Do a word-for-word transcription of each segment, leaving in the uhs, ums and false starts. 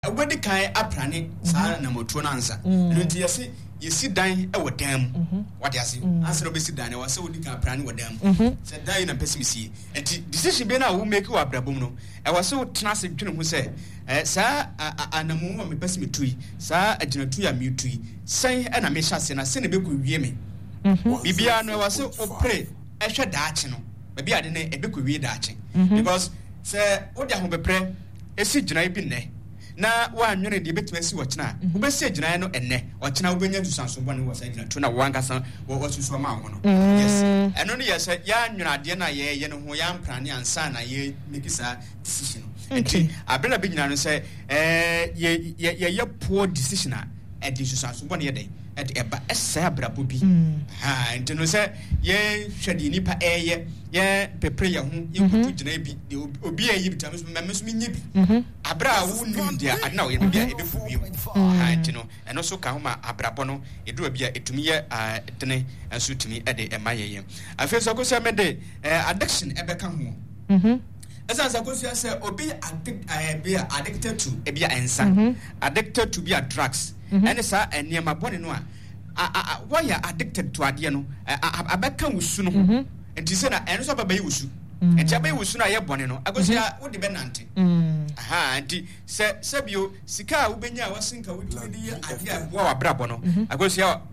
Wadi kai aprane sa na moto na ansa no nti yesi yesi dan e wodam wadi ase ansa no besi dan e wase wodi ka aprane wodam se dan na pessimisi enti decision be na wo make wa brabom no e wase wo tena se dwene ho se eh sa anamu ma me pessimity sa aginatu ya mitui san e na me hyase na se na be ko wie me bibia no e wase o pray e hwe daache no bibia ade na e be ko wie daache because se wodi ho be pray esi gina bi ne na wa nwene de betimasi wochina wo besi agina no enne wochina wo benya tusanso bone wo sa agina to na wankasa wo wasusu ma wo no yes eno no yes ya nwena de na ye ye no ho ya mprane ansa na ye mikisa decision enti abela be nyina no say eh ye ye ye poor decision a e de tusanso bone ye dey e de eba esa abrabo bi ha enti no say ye hwede nipa eye ye prepare ya ho ye kutu gina bi obi ayi bitam so memeso minye bi abra wo nim dia adna wo ye bia e be fu bi ha enti no eno so ka ho ma abrabo no edu bia etumi ye dene enso tumi e de emaye ye afi so ko se me de addiction e be ka ho mhm esa sa ko se obi addict eh be addicted to e bia ensa addicted to be a drugs and sa eniema bone no a why you addicted to ade no abeka wusu no enti se na eno so baba yi wusu enti abayi wusu na ye bone no agosi a wo de benante aha enti se se bio sika wo benya wasinka wo tumi de ade a wo wabrabo no agosi a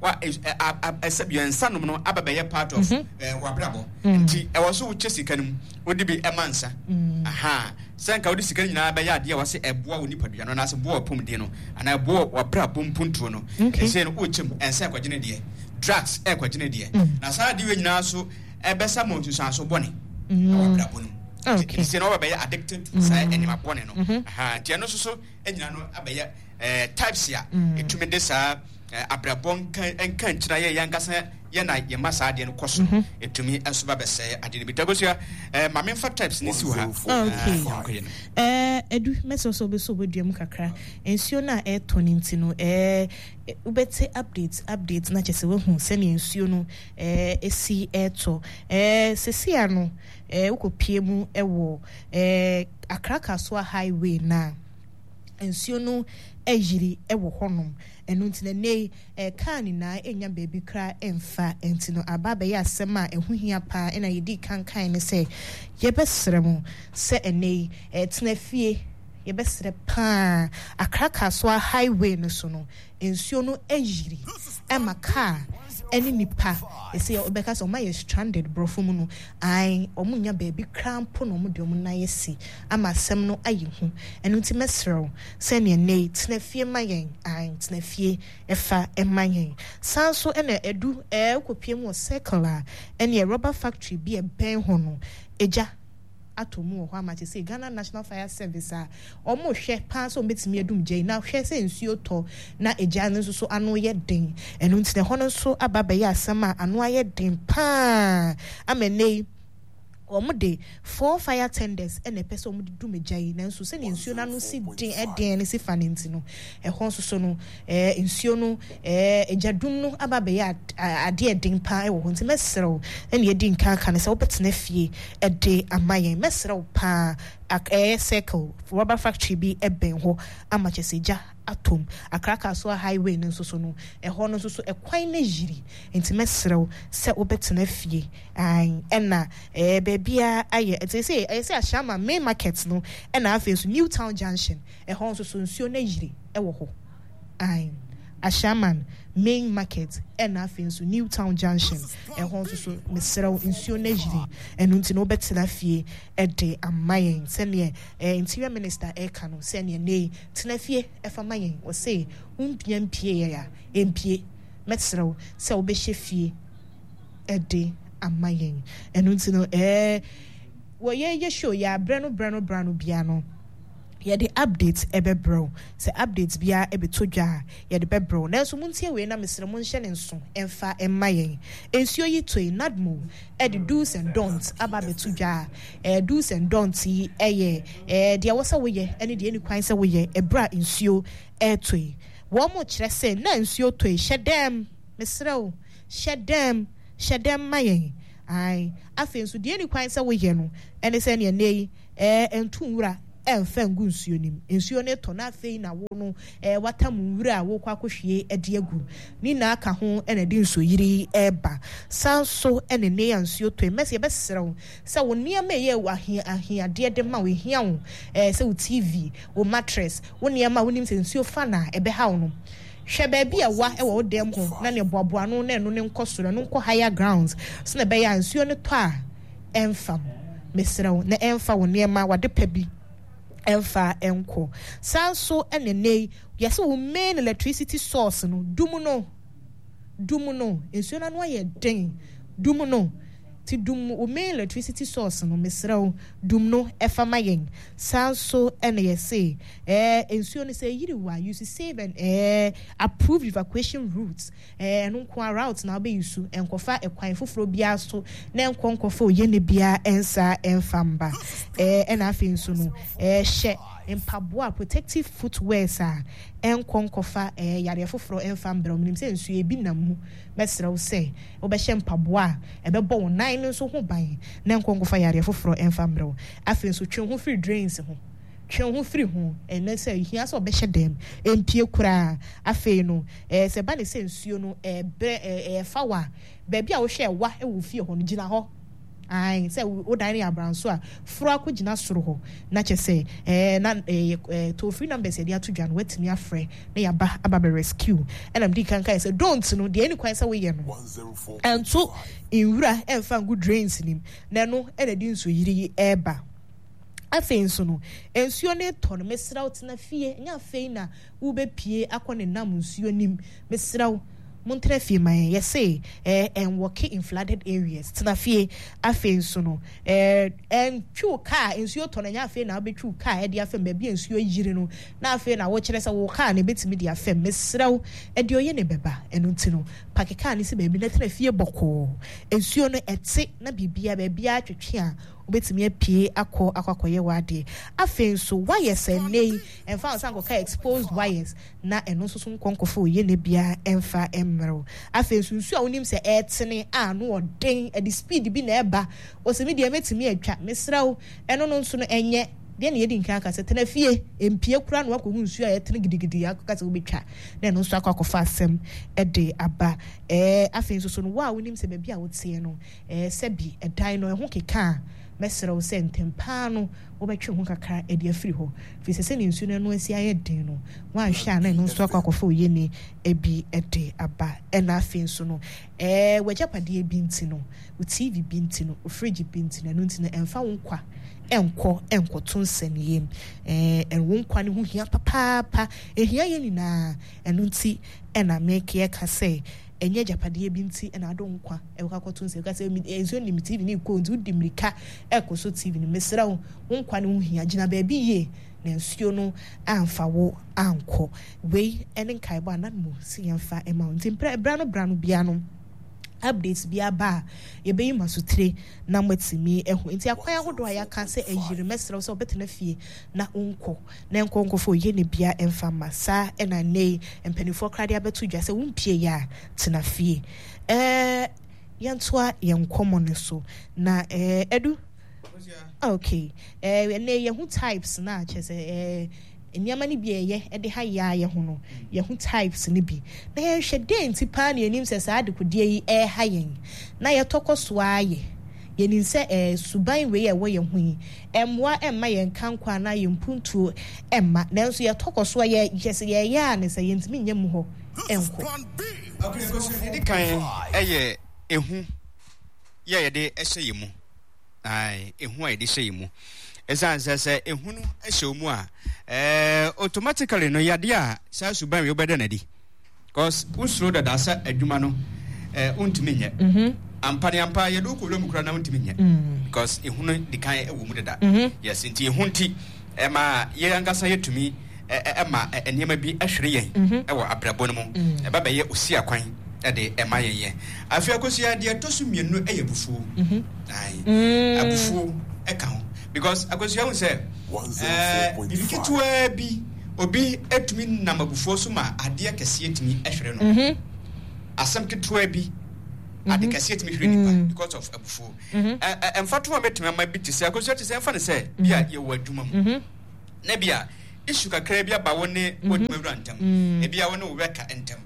wa se bio ensanom no ababa ye part of wabrabo enti e wo so wo che sika nim wo de bi emansa aha senka wo de sika nyina ba ya ade a wase eboa wo nipadua no na se boa pom de no ana boa wabrabo mpuntuo no ese no wo chem ensa kwagene de drugs e kwagene de na sa de we nyina so ebesa montu sanso bone na wabrabo no okay se no ba be addicted to say anima bone no aha tie no so so enyina no abaye eh types ya etumi de sa abrabon kan kan kira ye yankasa ye na ye masa ade no koso etumi enso ba be say ade bi tagosia eh ma memfa types ni si wo ha okay eh edu meso so be so boduam kakra ensio na e toni ntino eh ubete updates updates na chese we hu se ne ensio no eh esi eto eh sesia no eh ukopie mu ewo eh akraka so highway na ensio no ejiri ewo honom enu ntine nei eh kan na enya baby kra emfa entino ababa ya asema ehuhia pa ena yedi kankan ne se yebesremu se enei eh tinafie yebesre pa akraka so highway no so no ensio no ejiri ema car eni nipa ese obeka so my stranded brofumu no ai omunya baby cramp no mu de omu na yesi ama sem no ayihu enu ti mesrew se ne nei tinafie mayen ai tinafie efa emayen sanso ena edu e kopie mu circular ene rubber factory bi e ben ho no eja atomu ho amache say Ghana National Fire Service a omo hwe pa so metimi adum gye na hwe se nsuo to na eja no so ano ye den enu ntine ho no so ababa ye asema ano aye den pa amenei omo de four fire tenders ene pese omo de dum gye na nso se ne nsuo na no si den eden ne si fanenti no e ho so so no eh nsuo no eh eja dum no ababa ye ade den pa e wo ho ntime serew ene ye din kan kan se obetena fie e de amaye mesrew pa ak eh circle rubber factory bi eben ho amache seja atom akraka so highway no so so no e ho no so so e kwan na jiri enti mesrew se obetena fie ai ena eh bebia aye enti say I say Ashama main market no ena afi so Newtown Junction e ho so so nsuo na jiri e wo ho ai Ashaman main market ena afi so Newtown Junction e ho so so mesrew nsuo na jiri enu nti no betena fie e de amayen se ne interior minister e ka no se ne nei tena fie e fa mayen o say umpia mpie ya empie mesrew se obehye fie e de amayen enu nti no eh wo ye ye show ya brano brano brano bia no ye the updates ebe bro se updates bia ebe todwa ye the be bro na so muntie we na mesre mun hye ne nso emfa emayen ensuo yi toy nadmo e the do's and don'ts aba be todwa eh do's and don'ts yi eye eh dia wo se wo ye ene dia ni kwan se wo ye ebra ensuo e toy wo mo kire se na ensuo toy hyedem mesre o hyedem hyedem mayen ai afi enso dia ni kwan se wo ye no ene se ne nei eh entunwura ɛmfa ngu nsuo nim nsuo ne tɔ na afei na wo no eh watam nwura a wo kwa kohwie ade agu ni na aka ho ɛna de nsuo yiri ɛba sanso ɛne ne nsuo tɔ mɛse yɛbɛsrɛw sɛ wo nneɛma yɛ wo ahia ahiade de ma wo hia wo eh sɛ wo T V wo mattress wo nneɛma wo nim sɛ nsuo fa na ɛbɛha wo no hwɛ baabi a wa ɛwɔ wo dem ho na ne boaboa no na ɛno ne nkɔ soro no nkɔ higher grounds so na bɛyɛ nsuo no tɔ a ɛmfa mesrɛw na ɛmfa wo nneɛma wade pa bi ɛmfa ɛnko sanso ɛne ne yɛsɛ wo main electricity source no dum no dum no nsuo no ayɛ den dum no ti dum wo main electricity source no mesrɛw dum no ɛfa ma yɛn sanso ɛne yɛsɛ eh nsuo no sɛ yiri wa you save and eh approved evacuation routes eh no kwa route na be yusu enkofa ekwan foforo bia so na enkonkofa oyene bia ensa enfamba eh ɛna afi nso no eh hye empaboa protective footwear sa enkonkofa eh yare foforo enfamba ominim sɛ nsuo ebi nam mu mesrɛw sɛ obɛhye mpaboa ɛbɛbɔ wo nan no so ho ban na enkonkofa yare foforo enfamba afi nso twen ho free drains ho twen ho free ho ene sɛ hia sɛ obɛhye dem empie kura afei no eh sɛ ba ne sɛ nsuo no eh eh fa wa baabi a wo hwɛ wa e wo fie ho no gina hɔ ai sɛ wo dan ne abranso a furo akogina soro hɔ na kyɛ sɛ eh na eh toll free numbers yɛ de ato dwa no watimi afrɛ na yaba aba be rescue ɛna mdi kan kan sɛ don't no de any kwan sɛ wo yɛ no ɛnto nwura ɛmfa ngu drains nim na no ɛna di nso yiri ɛba afei nso no nsuo ne tɔ no mesraw tena fie nya afei na wo be pie akɔ ne nam nsuo nim mesraw montre fie man yɛsɛ eh and walk in flooded areas tena fie afei nso no eh and twu car nsuo tɔ no nya afei na be twu car e de afem ba bia nsuo yiri no na afei na wo kyerɛ sɛ wo car ne betimi de afem mesraw e de oye ne beba enu nti no park car ne se ba bi na tena fie bɔkɔ nsuo no ɛte na bibia ba bia twetwe a obetimi apie akɔ akɔkɔyɛ wade afei nso wires ɛnei ɛmfa nsa nkɔka exposed wires na ɛno nso so nkɔnkɔfo oye ne bia ɛmfa ɛmmerɛw afei nso nsu a wonim sɛ ɛtene a no ɔden ɛde speed bi na ɛba osemi deɛ metimi atwa mesraw ɛno no nso no ɛnyɛ deɛ ne yɛdi nka aka sɛ tena fie empie kura no akɔhu nsu a ɛtene gidigidi akɔka sɛ wobɛtwa na ɛno nso akɔkɔfa asɛm ɛde aba ɛɛ afei nso so no wo a wonim sɛ baabi a wotie no ɛɛ sɛ bi ɛdan no ɛho keka mesraw sɛ ntempaa no wobɛtwe ho kakra ɛde afiri hɔ fi sɛ sɛ ne nsu no no asi ayɛ den no wanhwɛ a na ɛno nso akɔkɔfa oye ne ebi ɛde aba ɛna afei nso no ɛɛ wagyapadeɛ bi nti no wo T V bi nti no wo fridge bi nti no ɛno nti no ɛmfa wo nkwa ɛnkɔ ɛnkɔto nsɛneyɛm ɛɛ ɛwo nkwa ne ho hia papaapa ehia yɛ nyinaa ɛno nti ɛna meke ɛka sɛ enye japadeɛ bi nti na ado nkwa e wo kakɔto nse ka sɛ enso nim T V ne ko nti udi mirika ɛkɔ T V ne mesra wo nkwa ne ho hia gina baabi ye na nsuo no amfa wo ankɔ wei ɛne nkaebo anadmo si yɛmfa ɛma nti bra no bra no bia no updates bi aba yɛbɛyi masotire na matimi ɛho nti akwan ahodo a yɛaka sɛ ayire mesrɛw sɛ obetena fie na onkɔ na nkonkɔfo yɛ ne bia ɛmfa masa ɛna nei mpanifo krade abeto dwa sɛ wompie ya tena fie eh yɛntoa yɛnkɔmɔ ne so na eh edu okay eh ne yɛho types na kyɛ sɛ eh nneɛma ne bi ɛyɛ ɛde ha yɛ ayɛ ho no yɛho types ne bi na yɛhwɛ den ti pa na anim sɛ saa de kodie yi ɛha yɛn na yɛtɔkɔ so ayɛ yɛnin sɛ ɛ suban wei ɛwɔ yɛn ho yi ɛmmoa ɛmma yɛn kankwa na yɛn puntuo ɛmma nanso yɛtɔkɔ so yɛ yɛsɛ yɛyɛ a ne sɛ yɛntimi nyɛ mu hɔ ɛnkɔ okay so ɛde kan ɛyɛ ehu yɛ yɛde ɛhyɛ yɛn mu ai ehu a yɛde hyɛ yɛn mu esan sɛ sɛ ehu no ɛhyɛ mu a eh automatically no yade a saa suban we obɛda na di because usuro dada sɛ adwuma no eh untimi nyɛ mhm ampani ampa yɛdo kɔlɔ mu kura na untimi nyɛ because ehu no de kan ɛwɔ mu dada yes nti ehu nti ɛma yɛ ankasa yɛtumi ɛma ɛnneɛma bi ahwere yɛn ɛwɔ abrabɔ no mu ɛba bɛyɛ osi akwan ɛde ɛma yɛn yɛ afia kosia de ɛtɔ so mienu ɛyɛ bufuo ai abufuo ɛka ho because akosia hu sɛ eh bibikitwa bi obi etumi nam abufuo so ma ade akɛse etumi ehwere no mhm asɛm kitwa bi ade kɛse etumi hwere nipa because of abufuo eh emfato a metumi ama bi te sɛ akosia te sɛ emfa ne sɛ bia ye wɔ adwuma mu na bia issue kakra bia ba woni wodumawura ntam e bia woni wobeka ntam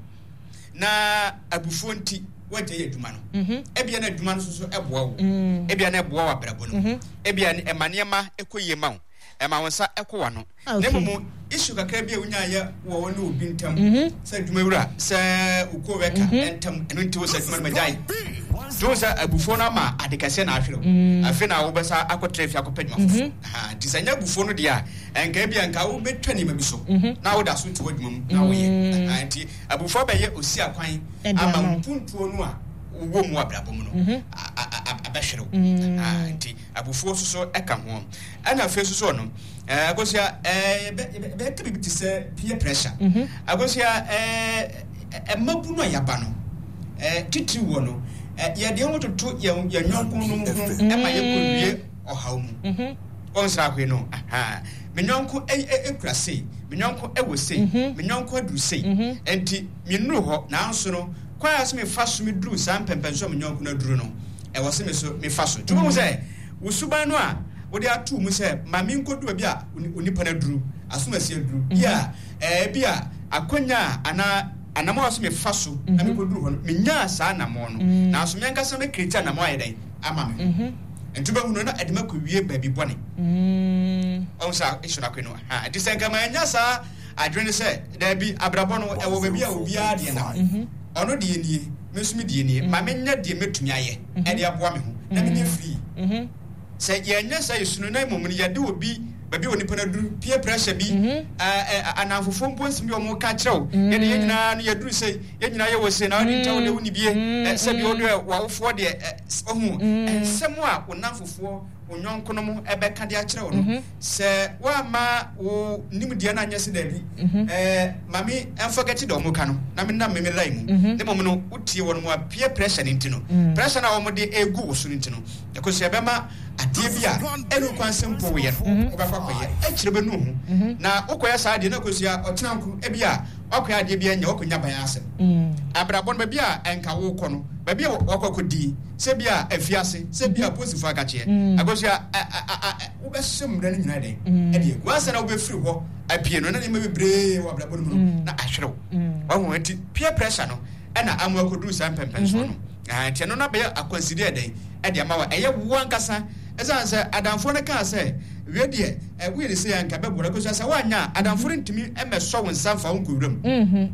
na abufuo nti wagye yɛ adwuma no ebia na adwuma no so eboa wo ebia na eboa wa brabo no ebia ne emanema ekoyie ma wo ema wonsa ekowa no na mumu issue kakra bia wonya yɛ wo woni obi ntam sɛ adwumawura sɛ uko weka ntam eno nti wo sɛ adwuma no magyae do sa abufuo na ma adekase na ahwere afi na wo besa akotre fi akopedwa fufu ha disanya abufuo no dia enka bia enka wo betwani ma bi so na wo da so nti wadwuma mu na wo ye anti abufuo be ye osi akwan ama mpuntuo no a wo mu abrabom no abahwere ha anti abufuo so so eka ho ana afi so so no agosia eh be ka bi tise peer pressure agosia eh emabu no yaba no eh titi wo no ya de woto to ya nyonko no mu e ma ye kowie ohaw mu on sra hwe no aha me nyonko ekura sei me nyonko ewo sei me nyonko adu sei enti me nuru ho na anso no kwa aso me fa so me duru san pempenso me nyonko na duru no e wo se me so me fa so to mu se wosuban no a wo de atu mu se ma me nkodu bi a onipa na duru aso ma si aduru ya e bia akonya ana anamo aso me faso na me koduru hono me nya sa anamo no na aso me nkasa me create anamo ayedai ama me entuba hunu na edema ko wie ba bi bone mm on sa isuna kweno ha disenka ma nya sa adwene se da bi abrabo no e wo ba bi a obi a de na ono de nie me sumi de nie ma me nya de metumi aye e de aboa me ho na me nya free mhm se ye nya sa isunu na momno ye de obi baby woni pana duru peer pressure bi anafofo mponsi bi o mo ka kirew ye de nyina no ye duru sei ye nyina ye wo sei na woni tawo de woni bie se bi odo wa wofo de ohu ensem a onafofo onyonko no mo ebe ka de a kirew no se wa ma wo nimdia na anyese da bi eh mami enforget de o mo ka no na me na me me lai mu de mo no utie wo no mo peer pressure ni ntino pressure na wo mo de egu wo so ni ntino e ko se be ma ade bia enu kwansem po we no obafa koye e kire be no hu na okoya sa ade na kosia otenanku e bia okoya ade bia nya okonya ban asem abrabon ba bia enka wo ko no ba bia okokodi se bia afiase se bia posifu akache akosia wo be sem ra nyina de e de gwansa na wo be firi ho apie no na ne ma bebre wo abrabon mu no na ahwerew wo ho enti peer pressure no e na amu akodu san pempenso no ah tie no na be akonsider de e de ma wa eye wo ankasa esa se adamfo ne ka se we de e we de se yanka be bora ko se wanya adamfo ntimi e meso won sanfa won ko wuram mhm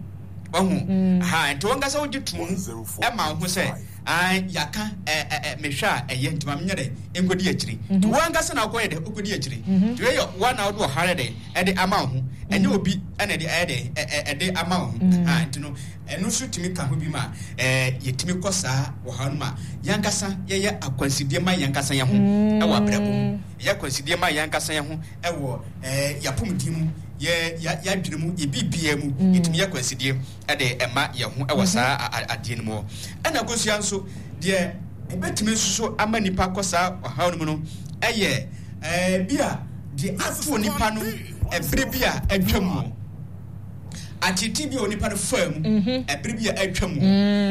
wahu ha enti won ga se wo gitun e ma ho se ai yaka eh mehwa eye ntima menye de engodi akiri to won ga se na ko ye de okodi akiri to ye wa na wo hare de e de ama ho enye obi ene de e de e de ama ho ha enti no enu so timi ka ho bi ma eh yetimi kosa wo ha no ma yankasa ye ye akwansidie ma yankasa ye ho e wo abrabom ye akwansidie ma yankasa ye ho e wo eh yapomdi mu ye ya ya dwemu ye bibia mu yetimi ye akwansidie e de ema ye ho e wo sa ade no mo ena gosia nso de ebetimi so ama nipa kosa ha no mu no eye eh bia de ato nipa no ebere bia atwam atiti bi onipa no fam ebere bia atwam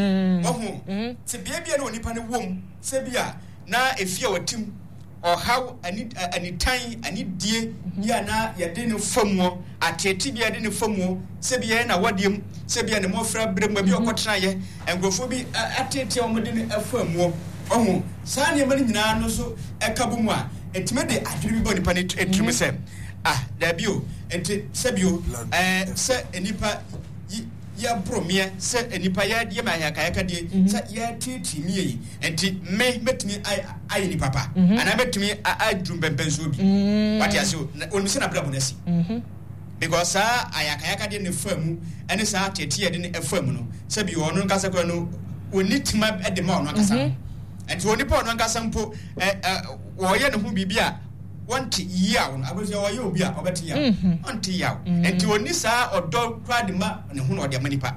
oho se bia bia no onipa no wom se bia na efia watim ohaw ani anitan ani die ya na ya de no famu atiti bia de no famu se bia na wadiem se bia ne mofra brem bi okotra ye engrofo bi atiti o mode no afamu oho saa ne mani nyina no so ekabomu a etime de adwiri bi bo nipa no etrum se ah dabio enti sebio eh se enipa ya bromie se enipa ya de ma ya kaya kadie se ya titi mi yi enti me metumi ai ai ni papa ana metumi adrum bembenso bi what ya so onu se na bla bonasi because sa ayaka ya kadie ne famu ene sa tete ye de ne famu no sebio onu nkasa kwa no onitima de ma onu nkasa enti onipa onu nkasa mpo eh wo ye ne ho bibia want yaw abuja wa yo bia obeti yaw anti yaw enti oni sa odo kwade ma ne hu no ode manipa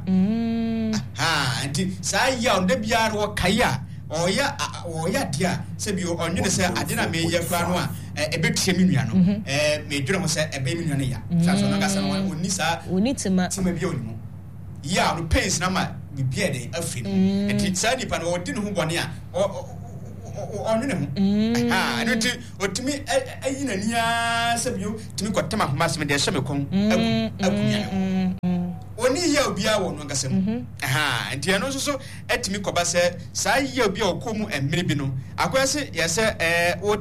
ha enti sa yaw de bia ro kaya oya oya dia se bi onwene se ade na me ye kwa no a ebetie menua no eh me dwere mo se ebe menua ne ya sa so na ga sa oni sa oni tima tima bia oni mo yaw no pains na ma bibia de afri enti sa nipa no odi ne hu bone a on him. Ah, no, otimi ayina nia sebio timi kwatema homas me de hye me kon akumia oni ye obi a wo no ngasem aha ntia no so etimi koba se sa ye obi a okomu emere bi no akoya se ye se eh o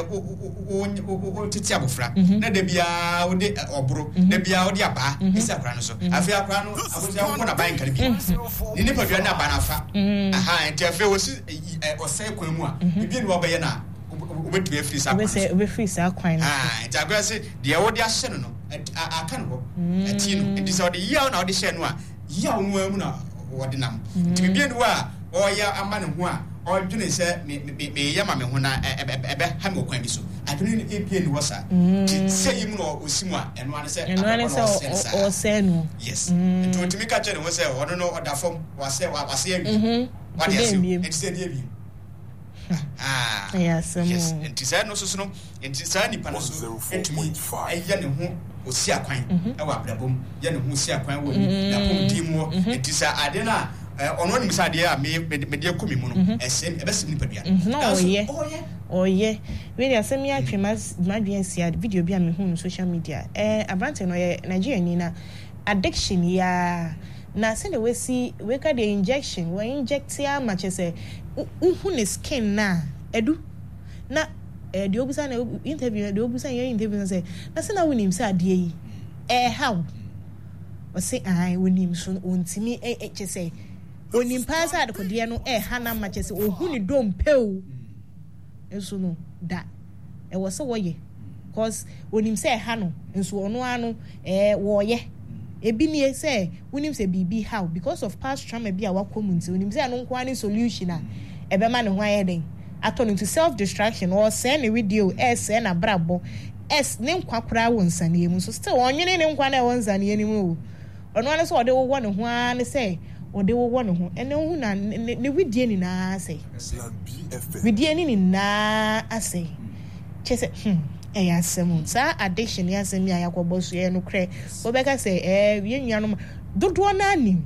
o titi abofra na de bia o de obro de bia o de aba isi akra no so afi akra no abosia wo na ban kare bi ni ni padua na aba na fa aha ntia fe wo si o sai kwan mu a bi ni wo be ye na obetumi free sa kwan so obe free sa kwan ah ntia akoya se de wo de ahye no no aka no ati no ndi so de yaw na o de hye no a yaw no amu na wo de nam ti bi no a o ya ama ne ho a o dwene se me me ya ma me ho na ebe ha me kwan bi so adwene ni epie ni wosa ti se yi mu no osimu a eno ane se eno ane se o se no yes nti otimi ka che ne ho se ono no odafom wase wase awi what yes you and say dey bi ah yes yes nti se no so no nti sa ni pa no so etumi eya ne ho osi akwan e wa brabom ya ne ho osi akwan wo ni na pom di mu nti sa ade na ono ni misade a me me de komi mu no esem ebesim ni padua no ye oh ye we dey asem ya twemas madwen sia video bi a me hu no social media eh abrante no ye Nigeria ni na addiction ya na say the we see we ka the injection we inject ya match say uhu ne skin na edu na eh the obusa na interview the obusa your interview say na say na we nim say ade yi eh how we say ai we nim so ontimi eh eh say onim pasa de kodie no eh hana match say ohu ni dom peu enso no da e wo say wo ye cause onim say ha no enso ono ano eh wo ye ebi ni say wonim say bibi how because of past trauma bi a wakomunti wonim say no nkwa ni solution a ebe ma ne ho aye den aton into self distraction or send a video eh say na brabo es ne nkwa kura wo nsane mu so still onwene ne nkwa na wo nsane ni mu ono ano so ode wo wo ne ho an say ode wo wo ne ho ene hu na ne video ni na say video ni ni na asay chese hmm eh asem sa addiction ya asem ya yakobo so ye no kre obeka say eh ye nnuanom dodo na anim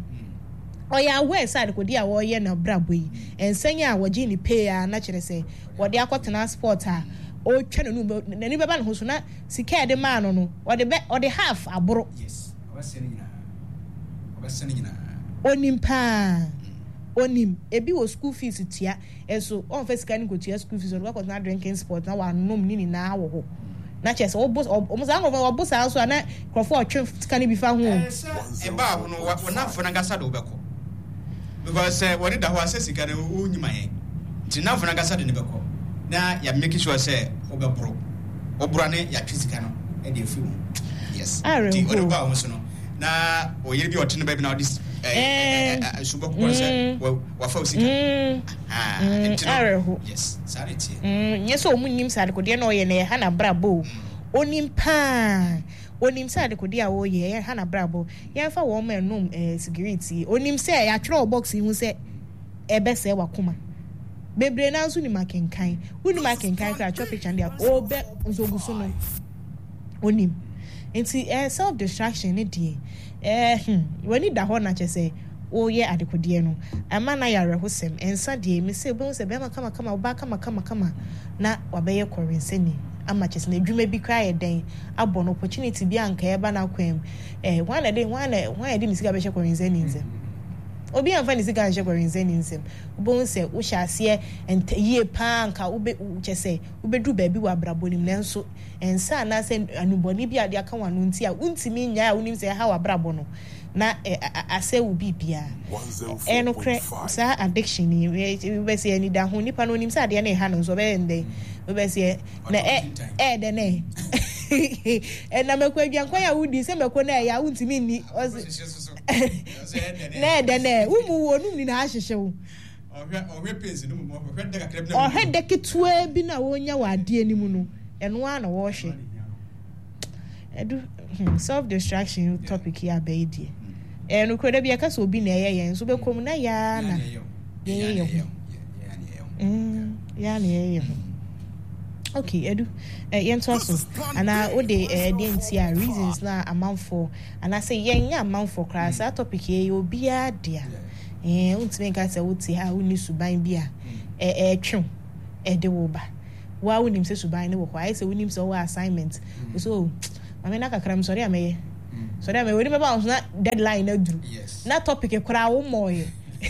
oya we side ko dia wo ye na brabo yi ensanya a wogi ni pay a na kire say wo de akotena sport a o twa no na ni beba ne ho so na sika de ma no no wo de be wo de half aboro yes obasene nyina obasene nyina onim pa onim ebi wo school fees tia eso on first kan go tia school fees on work na drinking sport na wa nom ni ni na wo ho na chese o boss o mo san go boss an so na crofo otwe kan bi fa ho e ba ho no wo na fo na gasa do beko because uh, what did that was say can o nyima yen ti na fo na gasa de ne beko na ya make sure say obebro obro ne ya twizika no e de fi yes ti o ba ho so no na o yiri bi o tene ba bi na this eh subo ko say wa fa usika ah yes sanity mm yes o munnim sade ko de na o ye na ha na brabo onim pa onim sade ko de a o ye ha na brabo ye fa wo ma enum eh security onim say ya twere box hu say e be say wakoma bebre na nso ni makenkan uni makenkan kra chop picture dia o be nzoguso no onim enti eh self distraction ne die eh hmm when it da ho na che say o ye adekode no ama na yare hosem ensa die me say bo say be ma kama kama ba kama kama kama na wabeye korenseni ama che say na dwuma bi kra ye den abo no opportunity bi anka ye ba na kwam eh wan na den wan na wan ye di misiga be che korenseni nzem obi anfa ni siga nche korenseni nzem bo say wo hya ase ent ye pa anka wo be che say wo be du ba bi wa braboni nenso ensa na say anuboni bi ade aka wanu nti a untimi nya a unim say ha wa brabo no na ase wo bibia e no kre sa addiction ni we say ani da ho nipa no nim say ade na ha no so be ndey we say na e e de ne e na mekwa dwan kwa ya wudi say mekwa na ya untimi ni na de ne umu wonu ni na ahihye wo ohwe ohwe pese no mo ohwe de kakra bi na ohwe de ketua bi na wonya wa ade ani mu no eno a na wo hwe edu self distraction topic here be die eh no kweda bia kasa obi na eye yen so be kom na ya na ye ye mm ya na ye okay edu eh yen to so ana o de eh de ntia reasons na amount for ana say yen ya amount for class that topic ye obi a dia eh untime ka say wuti ha uni suban bia eh eh twen ɛde wo ba wa wonim sɛ suban ne wo hɔ ayɛ sɛ wonim sɛ wo assignment so mame na kakra m sɔre amɛyɛ sɔre amɛyɛ woni bɛba wo so na deadline na duru na topic koraa wo mmɔɔyɛ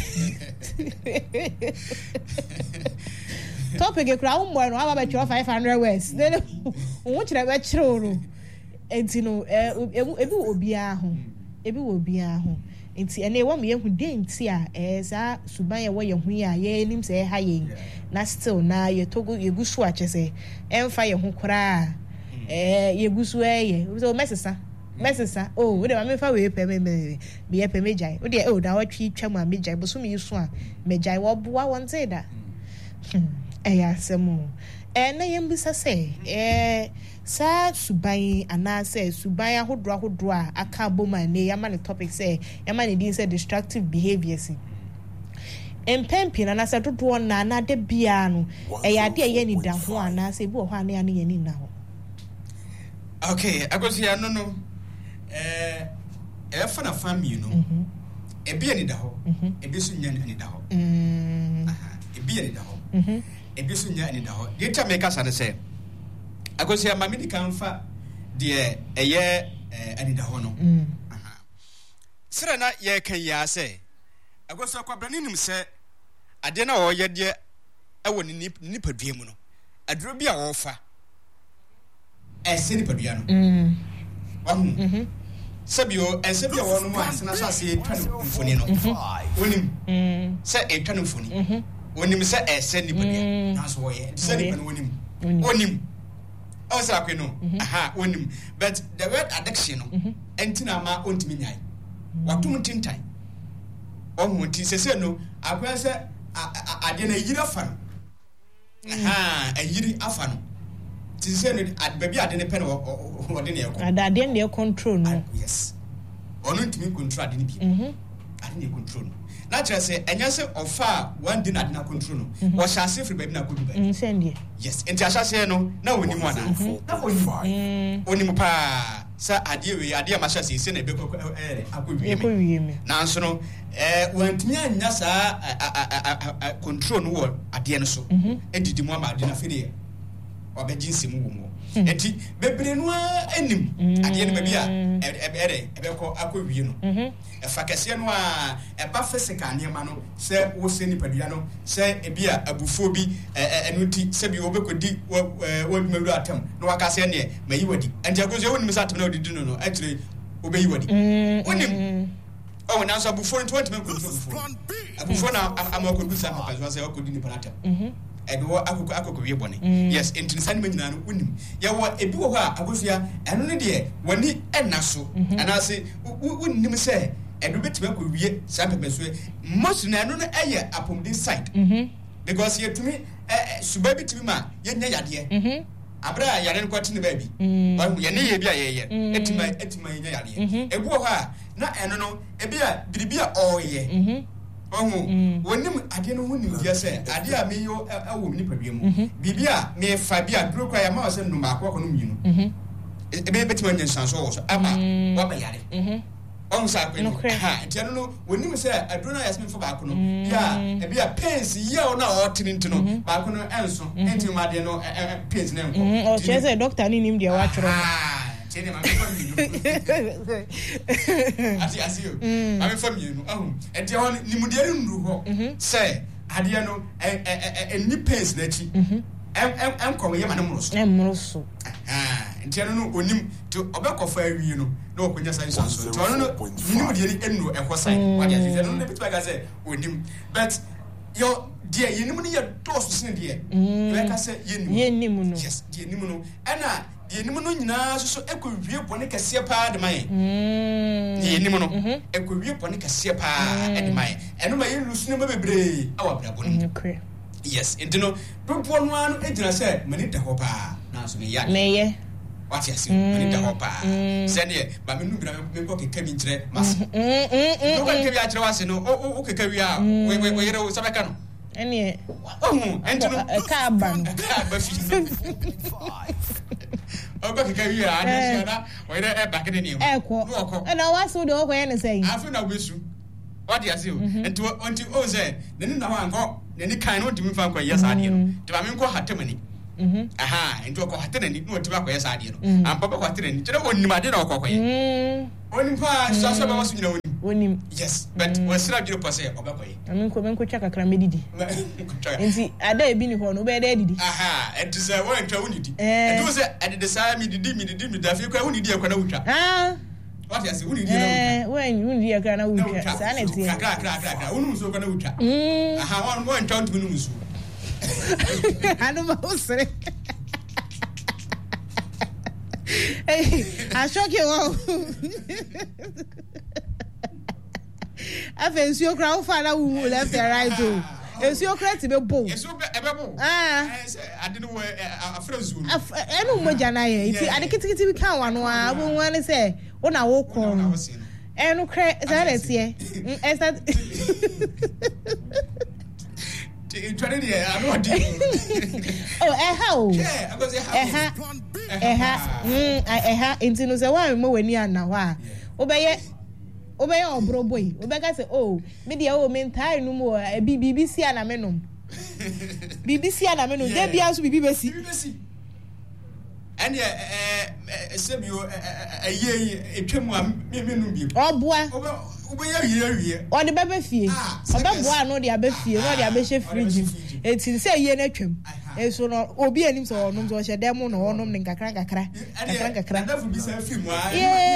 topic koraa wo mmɔɔyɛ no waba bɛtwerɛ five hundred words ne wo kyerɛ bɛkyerɛ no enti no ebi wɔ obiara ho ebi wɔ obiara ho nti ene wo me yehu de nti a eh saa suban ye wo ye hu ya ye nim se ha ye na still na ye togo ye gusu a chese emfa ye hu kora eh ye gusu eye so mesesa mesesa oh we de ma me fa we pe me me be ye pe me jai we de oh da wa twi twa ma me jai bo so me yisu a me jai wo boa won say da eh ya semu eh na ye mbisa say eh sa suban anase suban ahodro ahodro a aka boma ne yama ne topic say yama ne din say destructive behaviors empempi na nasa dodo na na de bia no e ya de ye ni da ho anase bi wo ho ane ane ye ni na ho okay agosi ya no no eh e fa na family no e bia ni da ho e bi so nya ni da ho mm aha e bia ni da ho mhm e bi so nya ni da ho de ta make us say agosi ya mami kan fa de eye anida ho no aha sira na ye kan ya se agosi akwabra ni nim se ade na wo ye de ewo ni nipadua mu no aduro bi a wo fa e se nipadua no mm wahu mhm sabio e se bi a wo no mu asena so ase twanu mfoni no wonim mm se e twanu mfoni mhm wonim se e se nipadua na so wo ye se nipadua wonim wonim also akwe no aha onim but the word addiction no entina ma ontimi nyai watum tintai ohun tin sese no akwa se ade na yiri afa no aha ayiri afa no tin sese no baby ade ne pen ode ne ekọ ade ne control no yes onu ntimi control ade ne bi mhm ade ne control no na chere se enya se ofa one din ade na control no wo shase free baby na kodu ba mm send yes enti ashase no na woni mu ana na woni woni mu pa sa ade we ade ma shase se na ebekọ eh akọwie me na nso no eh wantimi anya sa control no wo ade no so edidi mu ama ade na fere obejinse mu wo mu enti bebre no anim ade no baby a ebe ebekọ akọwie no e fa kese no a e ba physical ne ma no se wo se ni padua no se e bia abufo bi enu ti se bi wo bekodi wo dwumadu atam no waka se ne mayi wadi enti agozo wo nim sa atam na odidi no no atire wo beyi wadi wonim oh na so abufo no twenty men control abufo abufo na amakodu sa papa so se okodi ni panatam mhm edo akoko akoko wie bone yes entinisa ne nyina no wonim ya wo ebi wo ha agofia eno ne de wani enna so anase wonnim se edo betime ko wie sa pepe so most na eno no eye apomdi side mhm because yetumi suba bitimi ma yenya yade mhm abra yare ko tine ba bi wa ye ne ye bia ye ye etima etima yenya yade ebi wo ha na eno no ebi a biribia oye mhm ohu wonim ade no honim dia se ade a meyo awo ni padua mu bibia me fa bia duro kwa ya ma wose no ma akwa kono minu mhm ebe betima nyansanso wo so ama wa ba yare mhm on sa kwenu ha ntia no wonim se aduro na yasme fo ba kono bia e bia pains ye o na o tinti no ba kono enso enti ma de no pains na enko o chese doctor ni nim dia wa choro Chene mami family. Asi asi yo. Mami family no ahun. E de hon nimude nru ho. Say ade no eh eh ni pains na chi. Em em em ko ye mane mroso. Em mroso. Ah, entiano no onim to obekofa awie no na okonya sai so so. To no nimude ni enru e ho sai. Wadi asi no na bitu ga say onim. But yo dia yenim no ye dos sin dia. We ka say yenim. Yenim no. Yes, dia yenim no. Ana yenim no nyina so so ekowie bone kase pa de man mm yenim no ekowie bone kase pa de man eno ma yelu sunu ma bebre awa bra bone okay yes entino dopo no anu ejina se mani da ho pa na so me ya meye what you see mani da ho pa se ne ba me nu bra me ko keka bi nkire mas mm mm no ko keka bi akire wase no o o keka wi a we we yere o sabeka no ene ohun entino ka ban ka ba fi ogo kika wi a na na o ire e back ni ni e ko e na wa so de o ko ye ne sei afi na wesu what you say and to until oh say then na wan go then kind no timi fa kwa yes ade no to ba me ko hatemani mhm aha into ko hatenani no timi kwa yes ade no am papa ko hatenani tire onim ade na ko ko ye onim pa so so ba wasu nyina onim onim yes but was sira diro pose obako ye amen ko ben ko twa kakra medidi enti ada e bi ni ho no be da didi aha and to say when twa unidi and to say ade the same medidi medidi medafi kwa unidi e kwa na utwa ah what you say unidi na eh when unidi e kwa na utwa sa na tie kakra kakra kakra unum so kwa na utwa aha wan mo ntwa ntumi num so anu ma usre hey I shock you wow afa nsuo kra wo fa na wu left and right o nsuo kra ti be bo nsuo be be bo ah ade no afra nsuo enu mo jana ye iti ade kitikiti bi kan wa no a bo wan se wo na wo kon enu kra za le tie esa twenty years I know di oh eh ha o yeah because eh ha eh ha mm eh ha inti no se wa mo wani ana wa obeye obeye obro boy obeka say oh me dia o me ntai no mo B B C ana menom B B C ana menom de bia so B B C and eh eh sebio aye etwemu a me menum bi oboa obeye wiye wiye o de bebe fie obeboa no de abefie no de abehye fridge eti say ye na twem eso no obi anim so onom so hye dem no onom ne kakra kakra kakra kakra na fu bi say film a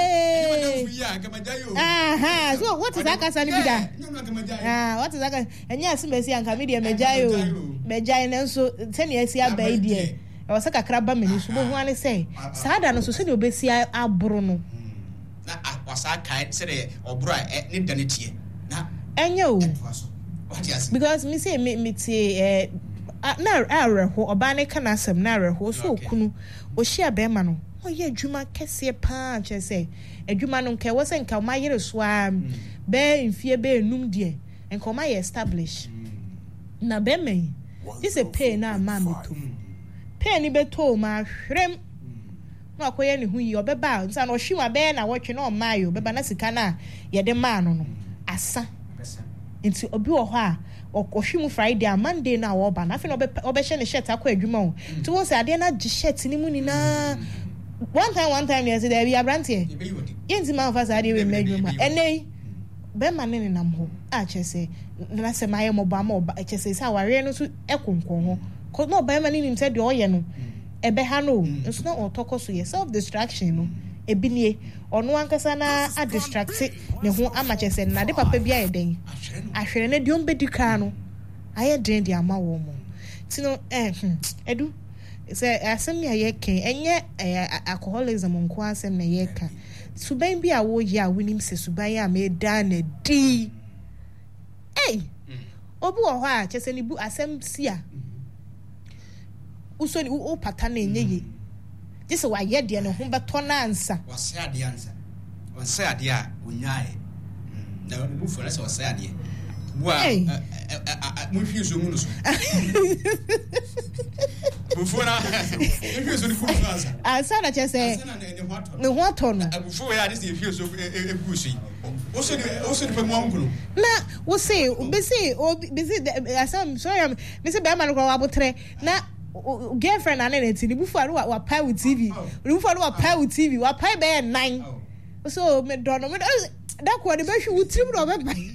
aha so what is that kasa ni bida ah what is that enya asimesi anka media mejayo mejayo nenso tani asi abai die e wasa kakra ba mani so bo hu ane say saada no so se de obesi abro no na wasa kai se de obro a ne danetie na enya o what you say because me say me me tie eh na areho oba ne kana asem na areho so okunu o hia be ma no o ye adwuma kese pa che say adwuma no nke wo se nka ma yere so a be mfie be enum de nka ma ye establish na be me this a pay na ma me to pay ni be to ma hwrem na akoye ne hu yi obeba nsa na o hwiwa be na wotwe na o ma yo beba na sika na ye de ma no no asa nti obi wo ho a okohwimu Friday a Monday na wo ba na afi na obehye ne shirt akọ adwuma o nti won say ade na gi shirt ni mu ni na one time one time yes there be abrantie yenti man fa say ade we madwuma enei be ma ne nam ho a chese na se maye mo ba ma chese say ware no so ekonkon ho ko no ba ma ni nim say de oye no ebe ha no nso na otoko so yes self distraction no ebinie ono ankasa na a distract ne ho ama chese na de papa bia ye den ahwere ne de on bedika no aye den de ama wo mo tino eh edu se asem ya ye ken enye alcoholism nko asem na ye ka suban bi a wo ye a winim se suban ya me da na di eh obi wo ho a chese ni bu asem si a usoni o pata na enye ye this wa ye de ne ho beto na ansa wase ade ansa wase ade a onyae na no bu fora se wase ade bua mo hwi so mu no so bu fora hwi so ni fu ansa ansa na chese ne ho to no bu fora ya de se hwi so e bu so o so o so pe mo ngulu na wo say be say o be say asam sorry me say be ma no kwa abotre na girlfriend and anything the before wa pay with T V the before wa pay with T V wa pay be nine so me don no me that ko the be hwe utrim no be buy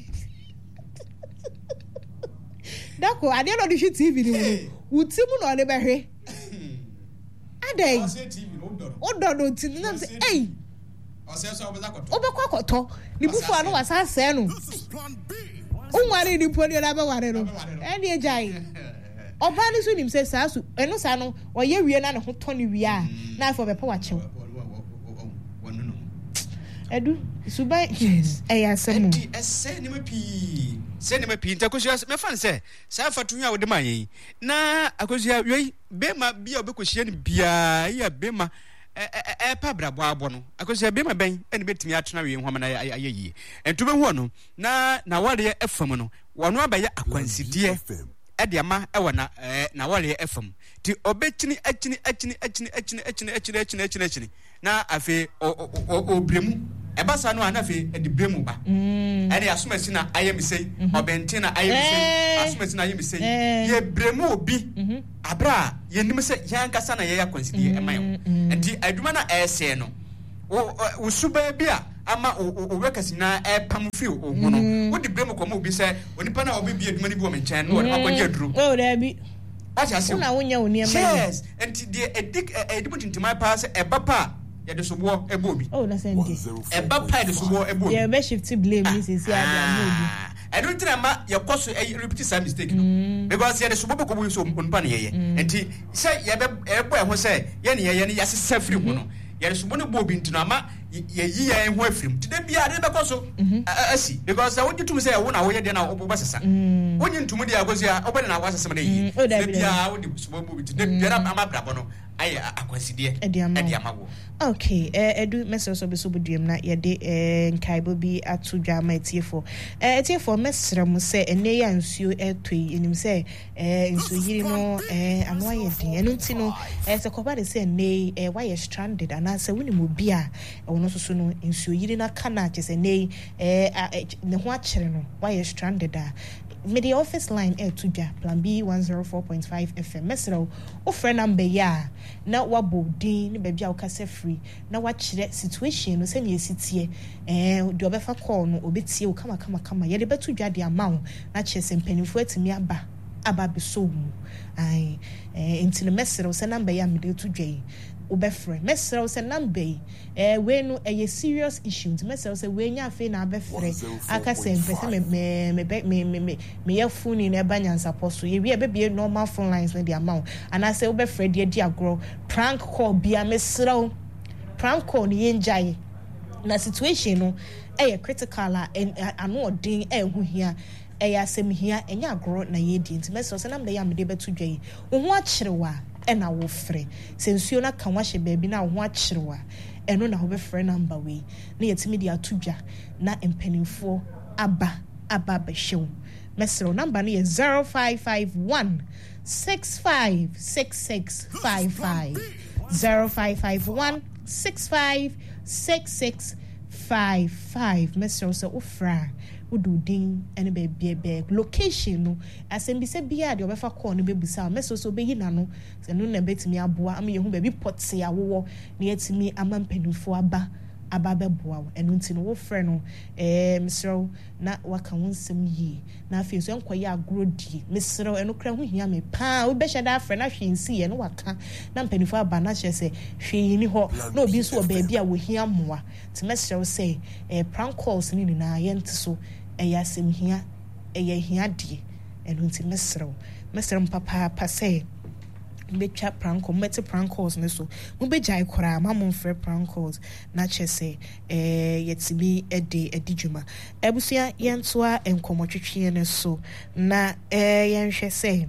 that ko ade no the T V ni utrim no le be hwe adai o do do tin na say eh o say so obaza koto obekwa koto the before no wa sa se no unware ni poli na be ware no e ni ejai oba ni so nim se sa so eno sa no oye wie na ne ho to ne wie a na afọ be pa wa chew wonu no edu subai eh asemu enti ese ne mapi se ne mapi ntakosia me fan se sa fatu a wo de man yi na akosia wei be ma bia obekosia ne bia ya be ma eh pa brabo abo no akosia be ma ben ene betimi atena we hwama na ayeyi entu be hu no na na ware efam no wono abaye akwanside ediama ewa na na wale F M ti obechini achini achini achini achini achini achini achini achini achini na afi o bremu ebasa no anafi edi bremu ba ene asomasi na ayemsei obentina ayemsei asomasi na ayemsei ye bremu obi abra ye nim se yankasa na ye yakonsidi eman enti aduma na ese no wo suba bia ama o workers na e pam fi o hono wo di bremu ko mo obi se onipa na obi bi aduma ni bi o menchen no wo akwaje aduru oh da bi acha se na wonya oni ema yes enti de edik edimu tintima pa se eba pa ya de sobo ebobi oh na sende eba pa de sobo ebobi ya be shift blame ni sisi ada mobi I don't think ma ya koso e repeat some mistake no because ya de sobo ko bu so onpa ne ye enti say ya be ebo e ho say ye ne ye ne ya sesa free ho no ya de sobo ne bobi ntino ama ye yi ya ho afrim tide bia de be koso asi because I want you to say wo na wo ye de na obo sesa wonyi ntumu de agozi a obo na wa sesa me yi de bia wo de sobo bobi tide bia ama brabo no aye akwasidie e de amawo okay eh edu mesero so be so buduem na ye de eh nkaibo bi atu dwama etiefo eh etiefo mesero mu se ene ya nsuo etoi enim se eh nsuo yiri no eh ano aye den enu nti no eh se koba de se ne eh why stranded ana se woni mu bi a wono soso no nsuo yiri na kana che se ne eh ne ho akere no why stranded a media office line air to ja plan B one oh four point five F M mesero o friend number ya na wabo din ne baabi a wo kase free na wa kire situation no se ne esitie eh de obefa call no obetie wo kama kama kama ye de betu dwa de ama wo na chese mpanimfo atimi aba aba beso mu ai eh intine mesero se number ya me de to dwa obefre mesero se number eh we no eh serious issues mesero se we nya afi na abefre aka se mpese me me me me me me ya phone na banyansa poso ye we be normal phone lines na the amount and I say obefre de di agro prank call bia mesero prank call ni enjai na situation no eh critical a ano odin eh hu hia eh asem hia enya agro na ye di nti mesero se number ya me de betu dwai wo ho akyerewa ena wo frɛ sensuo na kan wa hye baabi na wo akyerewa eno na wo be frɛ number we na yetimi dia atudwa na empanimfo aba aba ba hyew mesero number no ye zero five five one six five six six five five zero five five one six five six six five five mesero so ofra ududin ene be be be location no asem bi se bia de obefa call no bebusa meso so be yina no se no na betimi aboa am ye hu be bi potse awo na yetimi amampanufo aba aba beboa eno nti no wo frɛ no eh misro na waka wonsem yi na afi so enkoye agrodie misro eno kra hu hia me pa wo be hyeda frɛ na hwe nsi ye no waka na mpanufo aba na hye se hwe ni ho na obi so oba bia wo hia moa ti misro say eh prank calls ni na yente so eya sem hia eya hia die eno nti misro misro papa pa say betwa prank call meti prank calls ne so mo be jai kora ma mo frɛ prank calls na chese eh yetimi ede edijuma ebusia yentoa enkomotwetwe ne so na eh yenhwɛ sɛ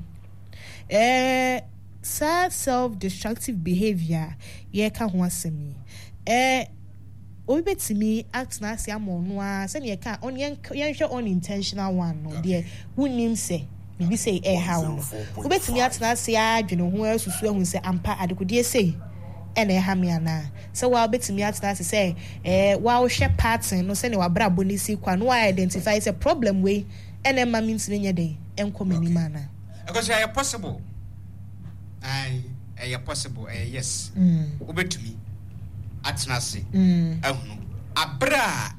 eh self destructive behavior ye ka ho asemi eh obi betimi act na ase amono a se ne ka on yenhwɛ unintentional one no de wunim se bibi say eh how no ubetimi atena se adwene ho asusu ahu se ampa adekodie say e na ha me ana se wa ubetimi atena se say eh wa wo hwe pattern no se ne wa bra bonisi kwa no identify say problem we e na ma mintine nya den enkomani mana because it is possible ai eh possible eh yes ubetimi atena se ahu abra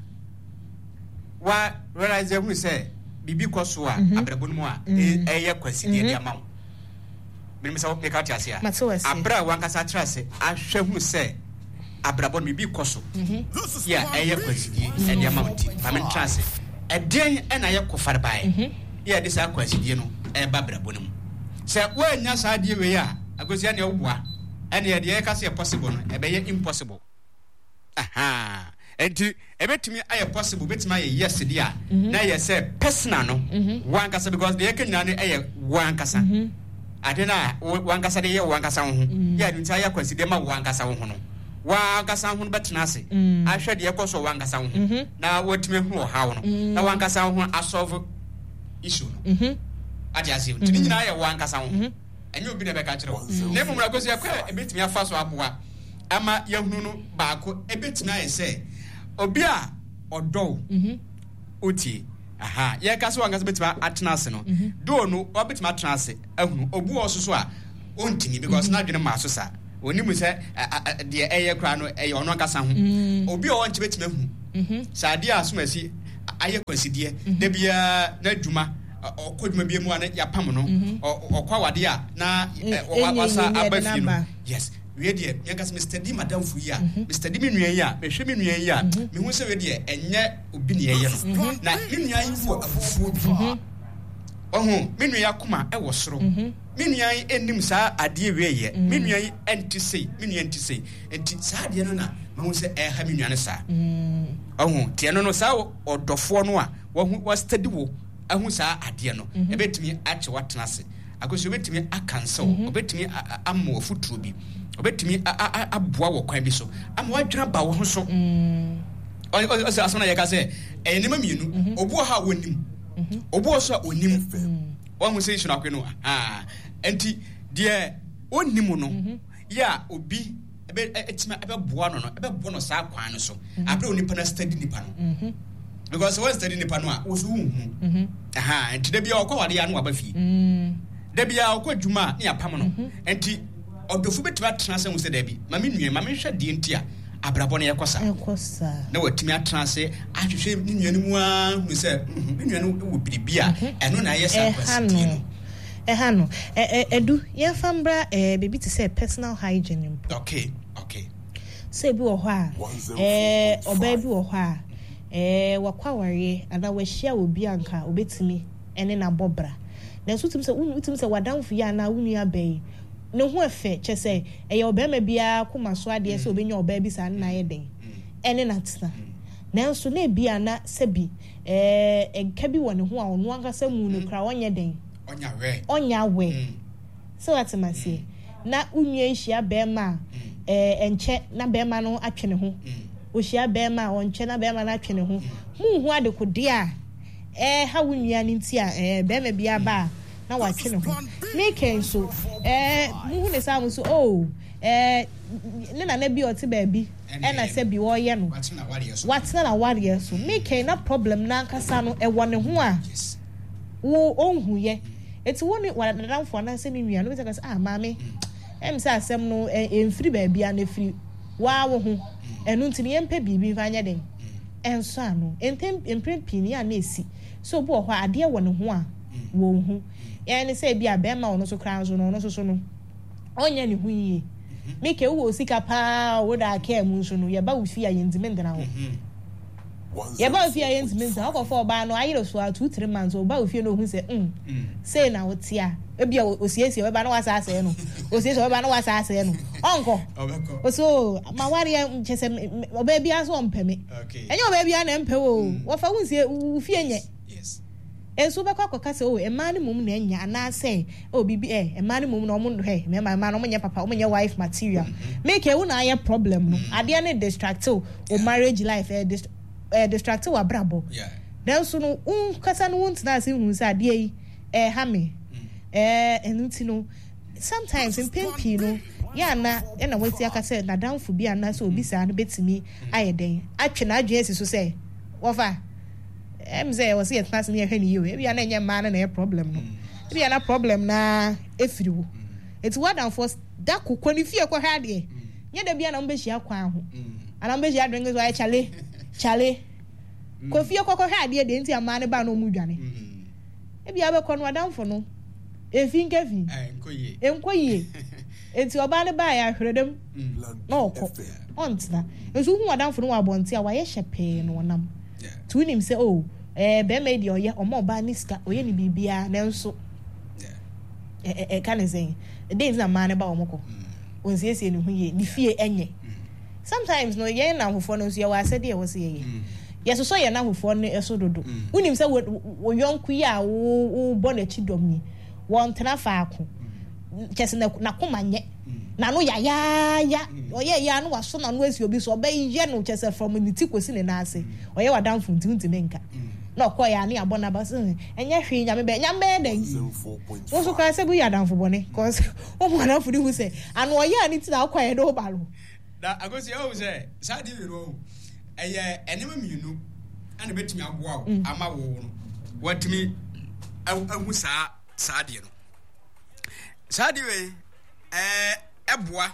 wa realize who say bibi koso a abrabonu mu a eye kwasidi de amawo menim se wo peka tiase a abra wankasa trase ahwe hu se abrabonu bibi koso ya eye kwasidi de amawo ti ma men trase eden ena ye kofare bae ya de sa kwasidi no e ba abrabonu mu se wo anya sa de we a agosia ne oboa ene ye de ka se possible no e be ye impossible aha enti ebetimi aye possible betimi aye yes dia na ye say personal no one kasa because the ekenya no aye one kasa adena one kasa de ye one kasa ho ya nti aye kwasi de ma one kasa ho no one kasa ho betena ase ahwe de ekoso one kasa ho na wotimi hu o hawo no na one kasa ho asolve issue no ade ase nti nyina aye one kasa ho enye obi na be ka kire wo na mu na gosi akwa ebetimi afa so aboa ama yahunu no baako ebetimi aye say obi a odo oti aha ye ka so wanga betima atena ase no do no obetima atena ase ahunu obu oso so a ontimi because na dwene ma so sa onimu se de eye kra no eye ono nkasa ho obi o wonche betima hu sa de asomasi aye kwasidie da bia na dwuma okodwuma bia mu ana ya pam no okwa wade a na wasa abafi no yes we dey yanka Mister D madam fu yi a Mister D me nua yi a me hwe me nua yi a me hu se we dey enye obi ne ye no na me nua yi fu afufu bi ohu me nua yakoma e wo soro me nua yi enim sa ade we ye me nua yi enti sei me nua enti sei enti sa ade no na me hu se e ha me nua ne sa ohu tie no no sa odofo no a wo wo study wo ahu sa ade no e betumi ache watena se akoso betumi akansew obetumi ammo futuro bi obetumi aboa wo kwan bi so ama wadwira ba wo ho so mm o se asona ye ka se e nima mienu obu ha wonim obu so onim o hu se shuna kwenu ah enti de onim no ya obi ebe etima ebe boa no no ebe bo no sa kwan no so abre onipa na study nipa no because when study nipa no a wo so hu aha enti de bia okwa wade ya no abafi mm da bia okwa dwuma na yapam no enti odofu betima transe mu se da bi ma me nue ma me hwe de enti a abrabo na yekosa yekosa na watimi atranse ahwehwe ni nua mu a hu se me nua no wo biribia eno na yesa kwasiti no eh no eh edu ye fambra eh baby to say personal hygiene. Okay, okay. Say bi wo ho a eh oba bi wo ho a eh wakwaware ana wahia obi anka obetimi ene na bobra na so tumi se utumi se wadanfo ya na wunua bai ne ho efe che se eye obema bia koma so ade se obenya oba bi sa na ye den ene na tena na so na bia na sebi eh enka bi woni ho a ono anka sa mu no kra onye den onya we onya we so atemase na unua nhia bema eh enche na bema no atwene ho ohia bema onche na bema na atwene ho mu hu ade kode a eh ha unua ni ntia eh bema bia ba na watwene ho make so eh mu hu ne sam so oh eh ne na na bi oti ba bi e na se bi wo ye no watena na ware so make na problem na nkasa no e wone ho a wo onhu ye eti woni wadanfo na se ni nua no be say ah maame em say asem no emfiri ba bia na firi wa wo ho enu ntini yempe bibi fanya den enso ano entem emprempini a na esi so bo ho ade wone ho a wo hu ya ni say bia be ma ono so kran so no ono so so no onya ni hu yie make wo sika pa wo da ka mu so no ye ba wo fi ayendime ndana ho ye ba wo fi ayendime ndana ho for ba no ayiro so two three months wo ba wo fi no hu say mm say na wo tia e bia osiesie we ba no wasa ase no osiesie we ba no wasa ase no onko oso ma ware chese oba bia so mpeme enye oba bia na mpe wo wo fa hu sie wo fi enye yes enso be kwa kwa se o e ma ni mum na enya ana se o bibi eh e ma ni mum na omo he me ma ma no omo papa omo wife material make e wo na aye problem no ade na distract o marriage life eh dist eh distract wa brabo yeah then so no un kasa no won tina se hu se ade yi eh ha me eh enuti no sometimes in pimpi no ya na e na wati aka se na danfo bi ana se obi sa no betimi aye den atwe na adwe esi so se wofa em say was here class me hwe ni yo e bia na nya ma na na problem no e bia na problem na efiri wo eti wadan for da kokko ni fie ko hwa de nya da bia na mbe hia kwa ho ana mbe hia drengo so ay chale chale ko fie ko ko hwa de de nti ama ne ba no mu dwane e bia be ko no wadan for no efi nkefi eh nkoye enkoye enti oba ne ba ya hwredem na okọ ontna ezu hu wadan for no wa bonti a wa ye hyepe no nam tu nim se oh eh be me di oye omo ba ni ska oye ni bibia na nso eh eh kan say dey na man ba omoko onsiesie ni hu ye ni fie enye sometimes no ye na hofo no so ye wa asede ye wo se ye ye so so ye na hofo no eso dodo unim se wo yonku ya wo bo na chi dom ni won tena faako kese na na komanye na no ya ya ya oye ya no waso na no esi obi so oba ye no kese from ni ti kosi ne na ase oye wadan funti unti menka na okoya ya ne abona ba so enye hwe nya me be nya me den wo so ka se bu ya dan fo bone cause o mo na fudi hu se anu oye ani ti na akoya do balo da agosi o se sa di we ro eye enema mienu ana betimi aboa ama wo no watimi ahu saa saa de no saa de we eh eboa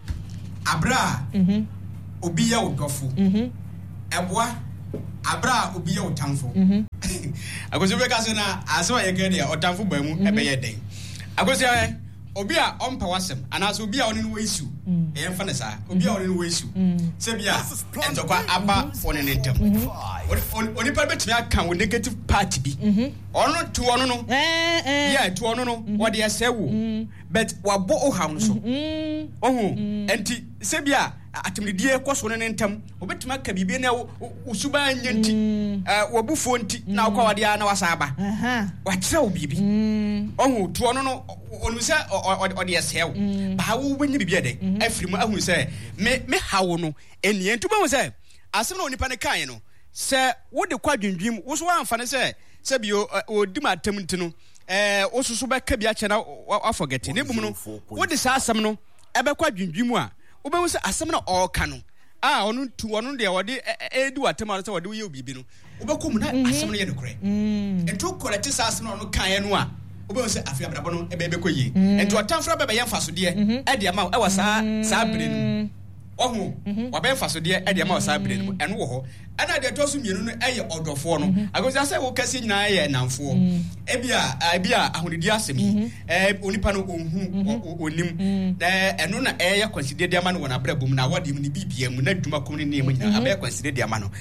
abra mhm obi ya odofo mhm eboa abra obi ya otamfo mhm akoso be ka so na aso ye ke de otamfo ba mu ebe ye den akoso obi a ompa wasem anaso obi a oni no issue e yemfa ne saa obi a oni no issue se bia entokwa aba one ne ntem oni pa betimi aka wo negative part bi ono to ono no eh eh yeah to ono no what dey say wo but wabo o ha no so ohu enti se bia atemdie koso ne ntem obetimi aka bibi na usuba nyanti eh wabufo nti na akwa wade na wasaba aha wakyerɛ wo bibi ohu to ono no onu se ode yesew ba wo benye bibia de afirimu ahunu se me me hawo no eni entu ba wo se asem na onipa ne kan no se wo de kwa dwendwim wo so amfa ne se se bio odi matam ntino eh wo so so ba ka bia che na wa forget ne bum no wo de sa asem no ebe kwa dwendwim a wo be wo se asem na o ka no ah onu tu onu de wo de edu atam na se wo de wo ye obibi no wo be kom na asem no ye de kore entu korete sa asem na onu kan no a obo se afia brabo no ebe ebe koyi enti otamfra bebe ye mfaso de e de ma e wa saa saa bere no ohu wa be mfaso de e de ma saa bere no eno wo ho ana de to so mienu no eye odofo no agosia se wo kase nyina ye namfo e bia e bia ahonidi asemi e onipa no onhu onim da eno na e ye consider de ma no wona brabom na wade mu ni bibia mu na dwuma kom ni ne mu nyina abe consider de ma no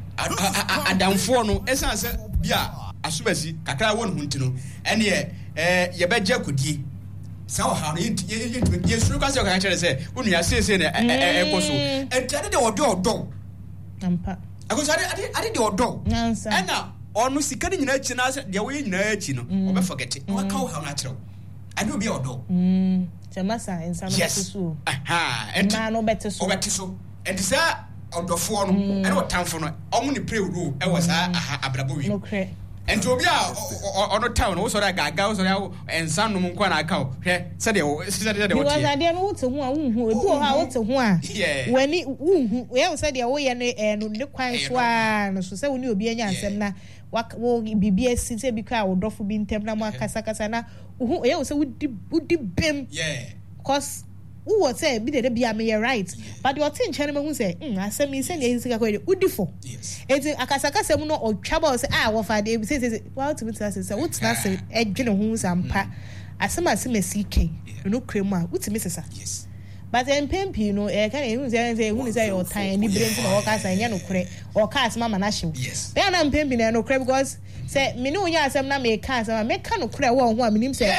adamfo no esan se bia asubasi kakra won huntino ene eh ye beje kodie sa o ha no ye suru kwase o ka kire se unu ya sese ne ekoso entade de odo odo ampa akoso ade ade de odo ena onu sika ni nyina chi na de wo nyina chi no o be forget no ka o ha na kire ade obi odo mm chamasa ensano betusu aha enti na no betusu o betusu enti sa odofo no ene o tamfo no omu ni pray ru e wo sa aha abrabo wi okay enti obi a ono town wo so da gaga wo so ya ensan no nko na aka wo hwe se de wo se de de wo tie because ade no wo te ho a wo hu ebi o ha wo te ho a wani wo hu we wo se de wo ye ne no ne kwan so a no so se wo ni obi anya asem na wo bibia si se bi ka wo dofo bi ntem na mo akasa kasa na wo hu ye wo se wo di wo di bem yeah cause who was say be the be am right but you think chane me hu say mm asem yi say ne sika ko udifo eti akasaka sem no otwaba say ah wo fa de say say what to say say what na say edwene hu sampa asem asem asike no kremu a wutimi sesa yes but en pempi no e kan hu say say hu say your time ni brenti na wo ka say nya no kure o ka asem ma na hyew be na pempi na no kure because say me no nya asem na me ka asem me ka no kure wo ho a menim say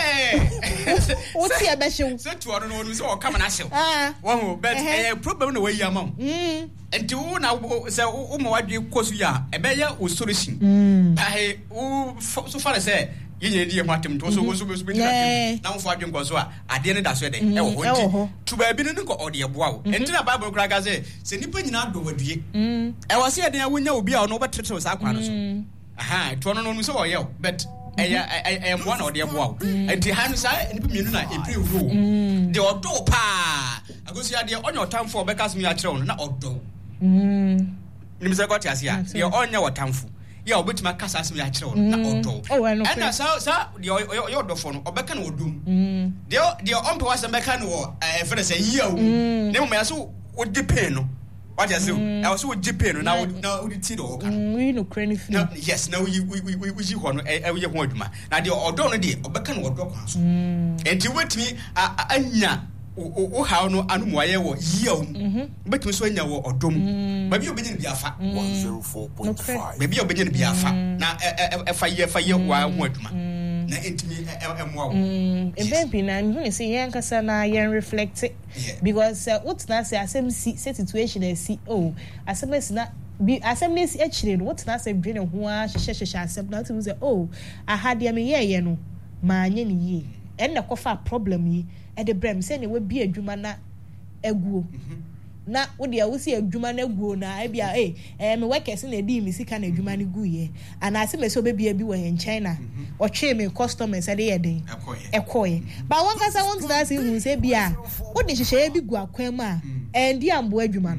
o ti e be hyew say to no no say o ka ma na hyew ah wo but eh problem no we yi amam mm enti wo na say wo ma wadwe kosu ya e be ya o solution mm ai wo so far say yenye die matem to so wo so be so be na mfo adwen ko so a ade ne da so de e wo ho nti to ba bi ne ko ode eboa wo enti na bible kura ga say se nipa nyina do wadue mm e wo se ade a wonya obi a no betrete sa kwa no so aha to no no so wo ye but eya eya mo na ode eboa wo enti han sa nipa mienu na epre wo de odo pa agosi ade onyo tamfo be kas mi a kire wo na odo mm nimse ko tiase ya ye onya wotamfo ya obetima kasa asem ya kire wo na odo and sa sa de yo dofo no obeka na odum de de ompe wase meka no wo e fere say yi awu ne mo ya so odi pen no what you say I was so odi no na na odi ti do ka we no crane fi yes na we we we we ji ho no e we ho aduma na de odo no de obeka na odo kwa so enti wetimi anya o how no anu mo aye wo yi awu betimi so anya wo odom ba bi obenye bi afa one oh four point five ba bi obenye bi afa na e fa ye fa ye wa ho aduma na entimi emwa wo e baby na me say yen kasa na yen reflect because what na say asem situation e si oh asem si na bi asem na si e chire no what na say dwene ho a hye hye asem na to say oh aha de me ye ye no ma anye ni ye en na kofa problem yi e de brem say ne we bi adwuma na aguo na wo de wo si adwuma na aguo na e bia eh eh me workers na di mi sika na adwuma na gu ye ana ase me so be bia bi wo en China o twe me customers ade ye den ekoye ba won kasa won tena se hu se bia wo de hye bi gu akwan ma e ndi ambo adwuma no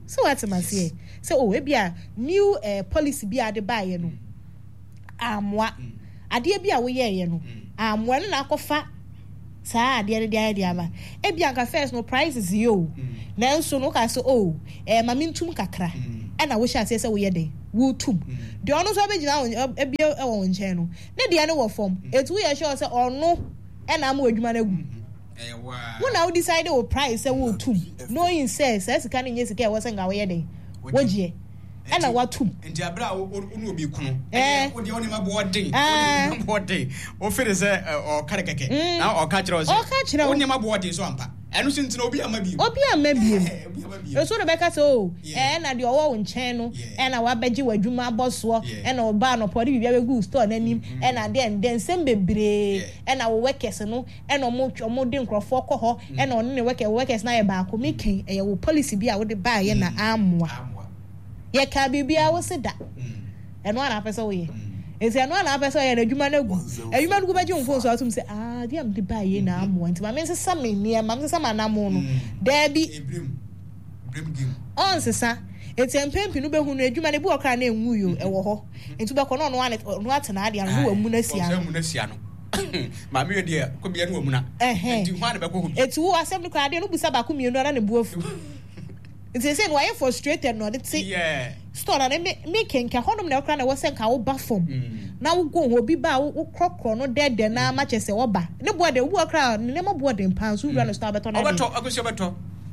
So what am I say? So oh we be a new uh, policy be a de buy you know. Amwa ade bi a wo ye ye no. Amwa no na akofa saa ade ade ade ama. E bi anka first no prices yo. Na nso no ka so oh eh ma mintum kakra. E na wo sha say say wo ye den. Wo tum. De ono so be gina e bi e wo nchen no. Ne de ane wo form. Etu we sure say ono e na am adwuma na gu. Eh wa. Wo na wo decide wo price say wo tum. No in say say sika ne nyesika e wo say nga wo ye den. Wo je. E na wa tum. Enti abra onu obi kunu. Eh wo de oni mabo den. Mabo den. O fere say o kare keke. Na o ka kire o say. O ka kire o. Oni mabo den so ampa. Enu sin tin obi ama bi. Obi ama bi. So Rebecca so eh na de owo nchen no eh na wa beji wadwuma aboso eh na oba no podi bibia begu store nanim eh na de den sem bebre eh na wo workers no eh na mo mo de nkrofo kɔ hɔ eh na on ne worker workers na ye ba ko meken eh wo policy bi a wo de ba ye na amwa ye ka bibia wo se da eh no ana pese wo ye ese no ana pese wo ye na adwuma na gu adwuma no gu beji mfo so atum se ah dia am de ba ye na amwa nti ma me se same ne ma me se sama na mo no da bi on sesa eti empempi no behu no adwuma ne bi okra na enwu yo e wo ho enti be ko no no no atena ade anu wa mu na sia no mu na sia no ma me de ko bia no wa mu na enti ho ade be ko ho eti wo asem no kra ade no busa ba ko mienu na ne buafu enti say no why frustrated no de ti yeah store na me me kenka honom na okra na wo se nka wo ba form na wo go ho bi ba wo krokro no de de na ma chese wo ba ne bo de wo okra ne mo bo de pan so wura no store beto na obeto akosi obeto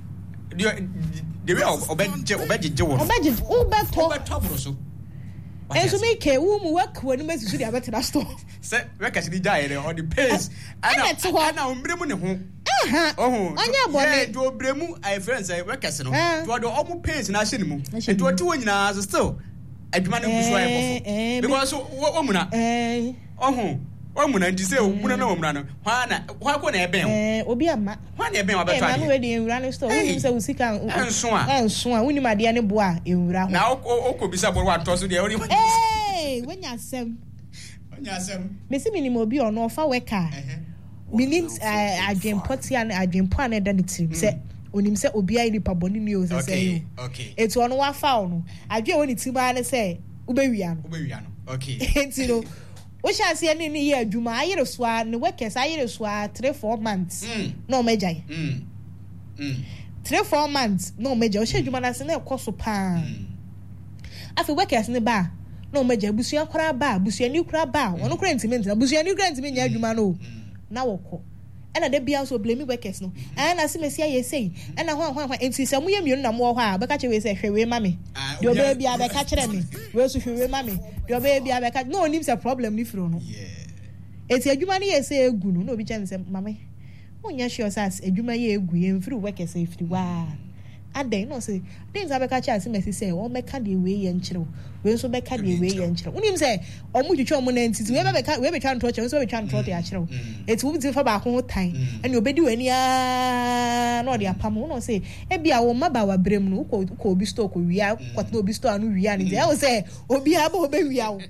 the way obeje obeje wo obeje obeto obeto bro so enso me ke wo mu work wo no mesu dia beto na store say work as di die there on the pace ana ana ombre mu ne ho aha oh onya bone do obremu I friends say work as no do do omu pace na hye ne mu e do ti wo nyina so still adwuma ne guso aye bofo because wo mu na eh oh o muna nti se o muna na o muna no hwa na hwa ko na ebe ho eh obi ama hwa na ebe ho abeto ade eh ma no we dey enwura no store wo se usika enso a enso a woni made ane bo a enwura ho na o ko bisa bo wa to so de ori eh wenya asem wenya asem me si minimo obi ono ofa weka minim adwempoti an adwempo an eda ne tirim se onim se obi ayi nipa boni ni o se se okay etu ono wa fa ono adwe woni tiba ne se ubewia no ubewia no okay enti no o sha se ne ne ye adwuma ayere so a ne workers ayere so a three four months no mejai mm mm three four months no mejai o sha adwuma na se na ekoso pa afi workers ne ba no mejai busua kora ba busua ni kora ba wono kora ntimi na busua ni kora ntimi nya adwuma no na woko ena de bia so blame workers no ana se mesia ye sei ena ho ho ho enti se moye mienu na mo ho a beka che we se hwewe ma me de obe bia beka kire me we so hwewe ma me de obe bia beka no onim se problem ni firo no yeah enti adwuma ne ye se egu no no obi che se mame onya sure say adwuma ye egu ye mfiri workers e firi wa adan no say things abeka che ase mesi say o meka de we ye nkyere we so beka de we ye nkyere unim say o mu twitwa mo na ntiti we beka we betwa ntro che we so betwa ntro de akyere eti wo bi fa ba ko ho tan ene obedi wani a no de apam no say e bia wo maba wa brem no ko ko obi store ko wia kwatna obi store no wia ni say say obi aba obe wia wo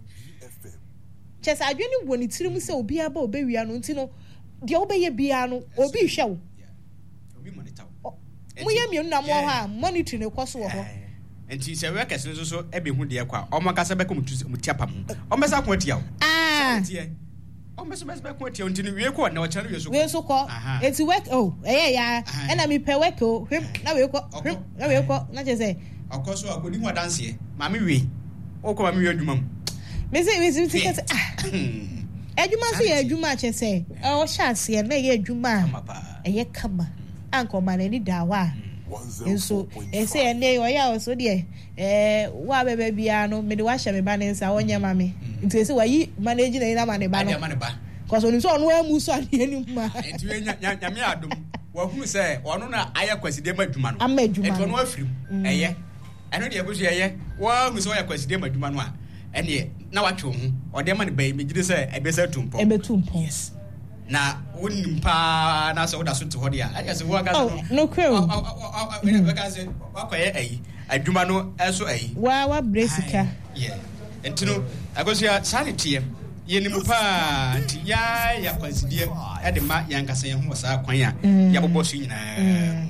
chesa adwene wo ni tirim say obi aba obe wia no nti no de obe ye bia no obi hwe wo obi monitor moye mienu na mo ha monitor ne kwaso wo ho enti se we kese so so ebe hu de kwa o makasa be ko mutiapa mu o mesa ko atia ah o mesa mesa be ko atia enti we ko na o chare we so we so ko enti work oh eh ya e na mi pe work oh na we ko na we ko na je say akoso akodi hu adanse ma me we o ko ma me we adwuma mu me say we say say ah adwuma so ye adwuma che say o sha se na ye adwuma eye kama anko ma na ni dawa enso ese ene oya oso de eh wa bebe bia no me de wa hye me ba ne nsa onya ma me nti ese wa yi manage na ina ma ne ba no cause oni so onu amu so ane ani ma enti we nya nya me adom wa hunu se onu na aya kwaside ma adwuma no ama adwuma enti onu afirim eye eno de ebusu eye wa hunu so aya kwaside ma adwuma no a ene na wa twe ho o de ma ne ba me gide se ebesa tumpo ebetumpo yes na wonim pa na so woda so te ho dia aya se wo aga so no crew we na ga se wakoye ayi adwuma no eso ayi wa wa brasika yeah entino agosia sanity ye ni mu pa ti ya ya kwansidie e de ma ya nkasa ye ho sa kwan a ya bobo so nyina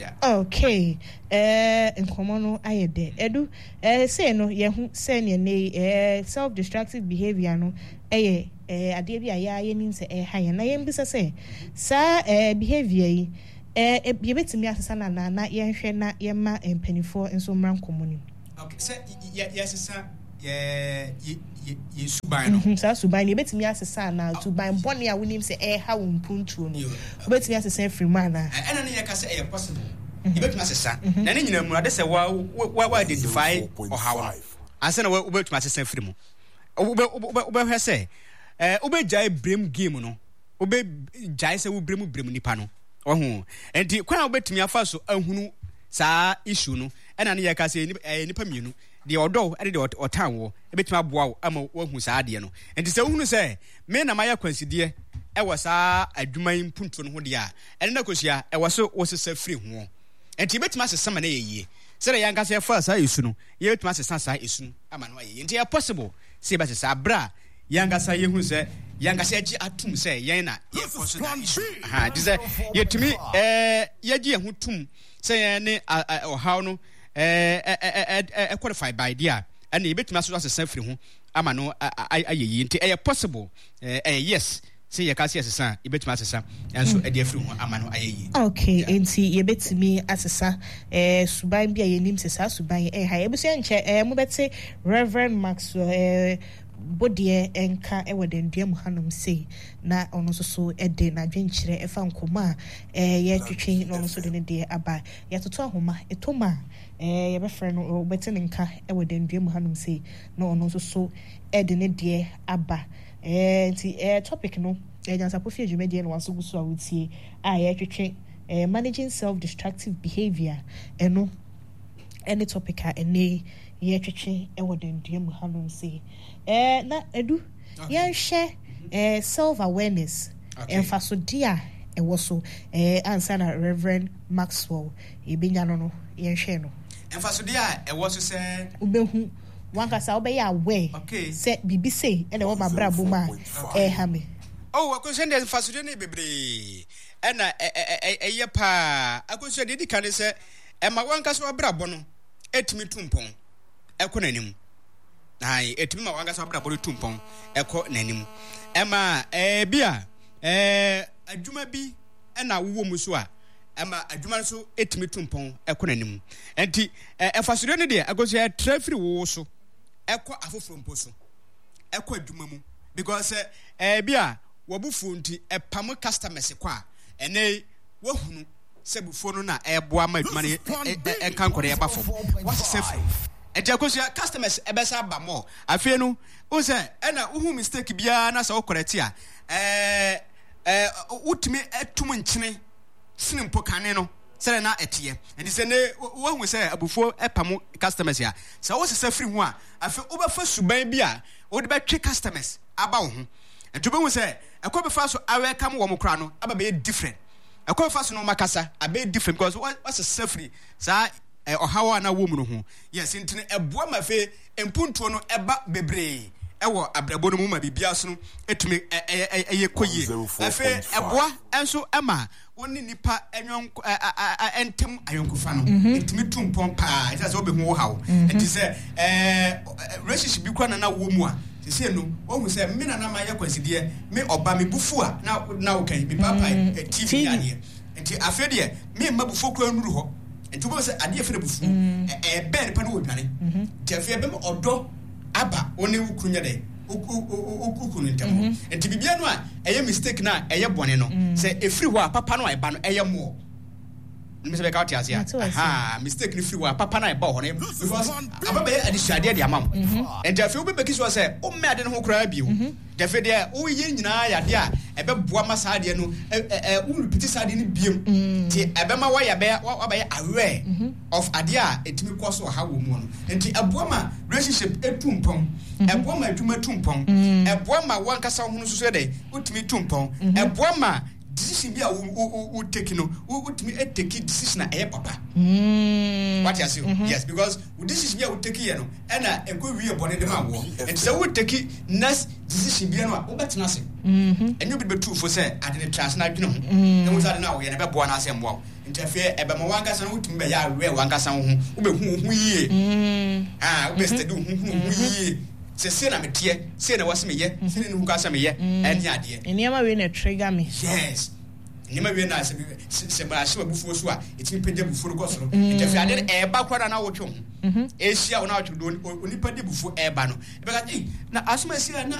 yeah. Okay. Eh, nkomo no ayede. Edu, eh say no ye hu say ne ne eh self destructive behavior no eh eh ade bi aya ye nin se eh ha ye na ye mbisa say sa eh behavior yi eh ye betimi asesa na na na ye hwe na ye ma empanifo enso mra nkomo ni. Okay, say yes sir. Yeah, ye ye suban no. Sa suban ye betimi asesa na to ban boni a wonim se eh ha wo mpuntuo no. Betimi asesa free man na. Eh na ne ye ka say eh possible. You bet me asesa. Na ne nyina mu ade say wa wa identify or how. Ansa na we bet me asesa free mu. Obe obe hwe say eh obe jai brem game no. Obe jai say wo brem brem nipa no. Ohu. Enti kwa obetimi afa so ahunu saa issue no. E na ne ye ka say nipa mienu. The odo e de otan wo e betuma aboa wo ama wahu saa de no enti se wohunu se me na maya kwansidie e wo saa adwuman punto no ho de a ene na kosia e wo so wo sesa free ho enti betuma sesa ma na yeye se ya nka se fa saa esu no ye betuma sesa saa esu ama no yeye enti e possible se ba sesa bra ya nka sa ye hu se ya nka se agi atum se yen na ye koso na issue ha di se ye tumi eh ye gi ho tum se yen ne o how no eh eh eh qualified by dia and e betuma so asesa free ho ama no ayeyi nti eh possible eh yes say ye ka say asesa e betuma asesa enso e dia free ho ama no ayeyi. Okay, enti ye betumi asesa eh suban bia ye nim sesa suban eh ha ye be se nche eh mo bete Reverend Maxwell eh bodie enka e wodendua mu hanom sei na ono so so ede na dwenkyere e fa nkoma eh ye twetwe no so de ne de aba ye toto ahoma etoma eh ye be frɛ no bete nka e wodendua mu hanom sei na ono so so ede ne de aba eh ti eh topic no e jansa pofie dwumedie no waso guso a wotie a ye twetwe eh managing self destructive behavior eno any topic a ene ye twetwe e wodendua mu hanom sei eh na edu yan share eh self awareness emfaso dia e woso eh answer na Reverend Maxwell e benya no no yan share no emfaso dia e woso se ubehu wankasa obe ya aware se bibi say e le wo mabra boma eh ha me oh akonso dia emfaso dia ne bebre e na e ye pa akonso dia di kan se e ma wankasa wabra bo no etimi tumpon e ko nanim ai etimi ma wanga so abra bori tumpon eko nanim ema eh bia eh adwuma bi e na wo mu so a ema adwuma so etimi tumpon eko nanim enti efasoro ne de agoso e traffic wo so eko afoforo mpo so eko adwuma mu because eh bia wobufu nti epam customers kwa ene wohunu se bufo no na eboa ma adwuma ne enka nkore e bafo what is safe eja kosia customers ebesa ba mo afie no wo se e na uhu mistake bia na se wo correct a eh eh utimi etum nkyene sine mpo kane no se na etie enti se ne wo hu se abufo epam customers ya se wo se free ho a afie wo ba fa suban bia wo de ba twe customers aba wo ho enti wo hu se ekọ be fa so awe kam wo mo kra no aba be different ekọ be fa so no makasa abe different because what se free sa eh ohawa na wo mu no ho yes ntine eboa mafe empuntuo no eba bebre ewo abrabo no mu ma bibia so no etumi eye koyie afe eboa enso ema woni nipa enyon entem ayonkufa no etumi tumpon pa it say obe hu hawo enti say eh relationship bi kwa na na wo mu a se no ohu say me na na ma ye kwansidie me oba me bufu a na na wo kan me papa T V ya ne enti afe de me mabufu kwa nuru ho enti wo se ade afi na bufu eh ben pa no odwane ti afi be odo aba oni wukunya de ukukunu ntemo enti bibia no a eye mistake na eye bone no se efiri ho a papa no a eba no eye mo nimese be ka oti asia aha mistake ni free wa papa na eba ho no because aba be adisuade de amam enti afi wo be beki so se o me ade no ho kra bi wo defe de o ye nyina ya de a ebe boa masade no eh wo repeat sade ni biem ti ebe ma wa ya be wa be aware of ade a etimi koso ha wo mu no enti aboa ma relationship etumpon eboa ma adwuma tumpon eboa ma wankasa ho no so so de utimi tumpon eboa ma decision bi a wo take no wo tumi e take decision a e papa mm what you say yes because wo decision bi a wo take here no and na e go wie body dem awo and say wo take next decision bi no a wo betena se mhm enyo bi betu fo say ade ne trans na dwene ho na wo say na wo ye na be boa na asem boa interfere e be ma wanka san wo tumi be ya we wanka san ho wo be hu hu yie mm ah wo be steady hu hu yie se se na metie se na wase meye se ne hu ka sa meye eni ade eniama we na trigger me yes eniama we na se se ba se bufuo so a etimi pede bufuo ko soro interfere ade e ba kwada na wo twe ho mhm ehia wo na wo twe do onipa de bufuo e ba no e be ka na asoma sia na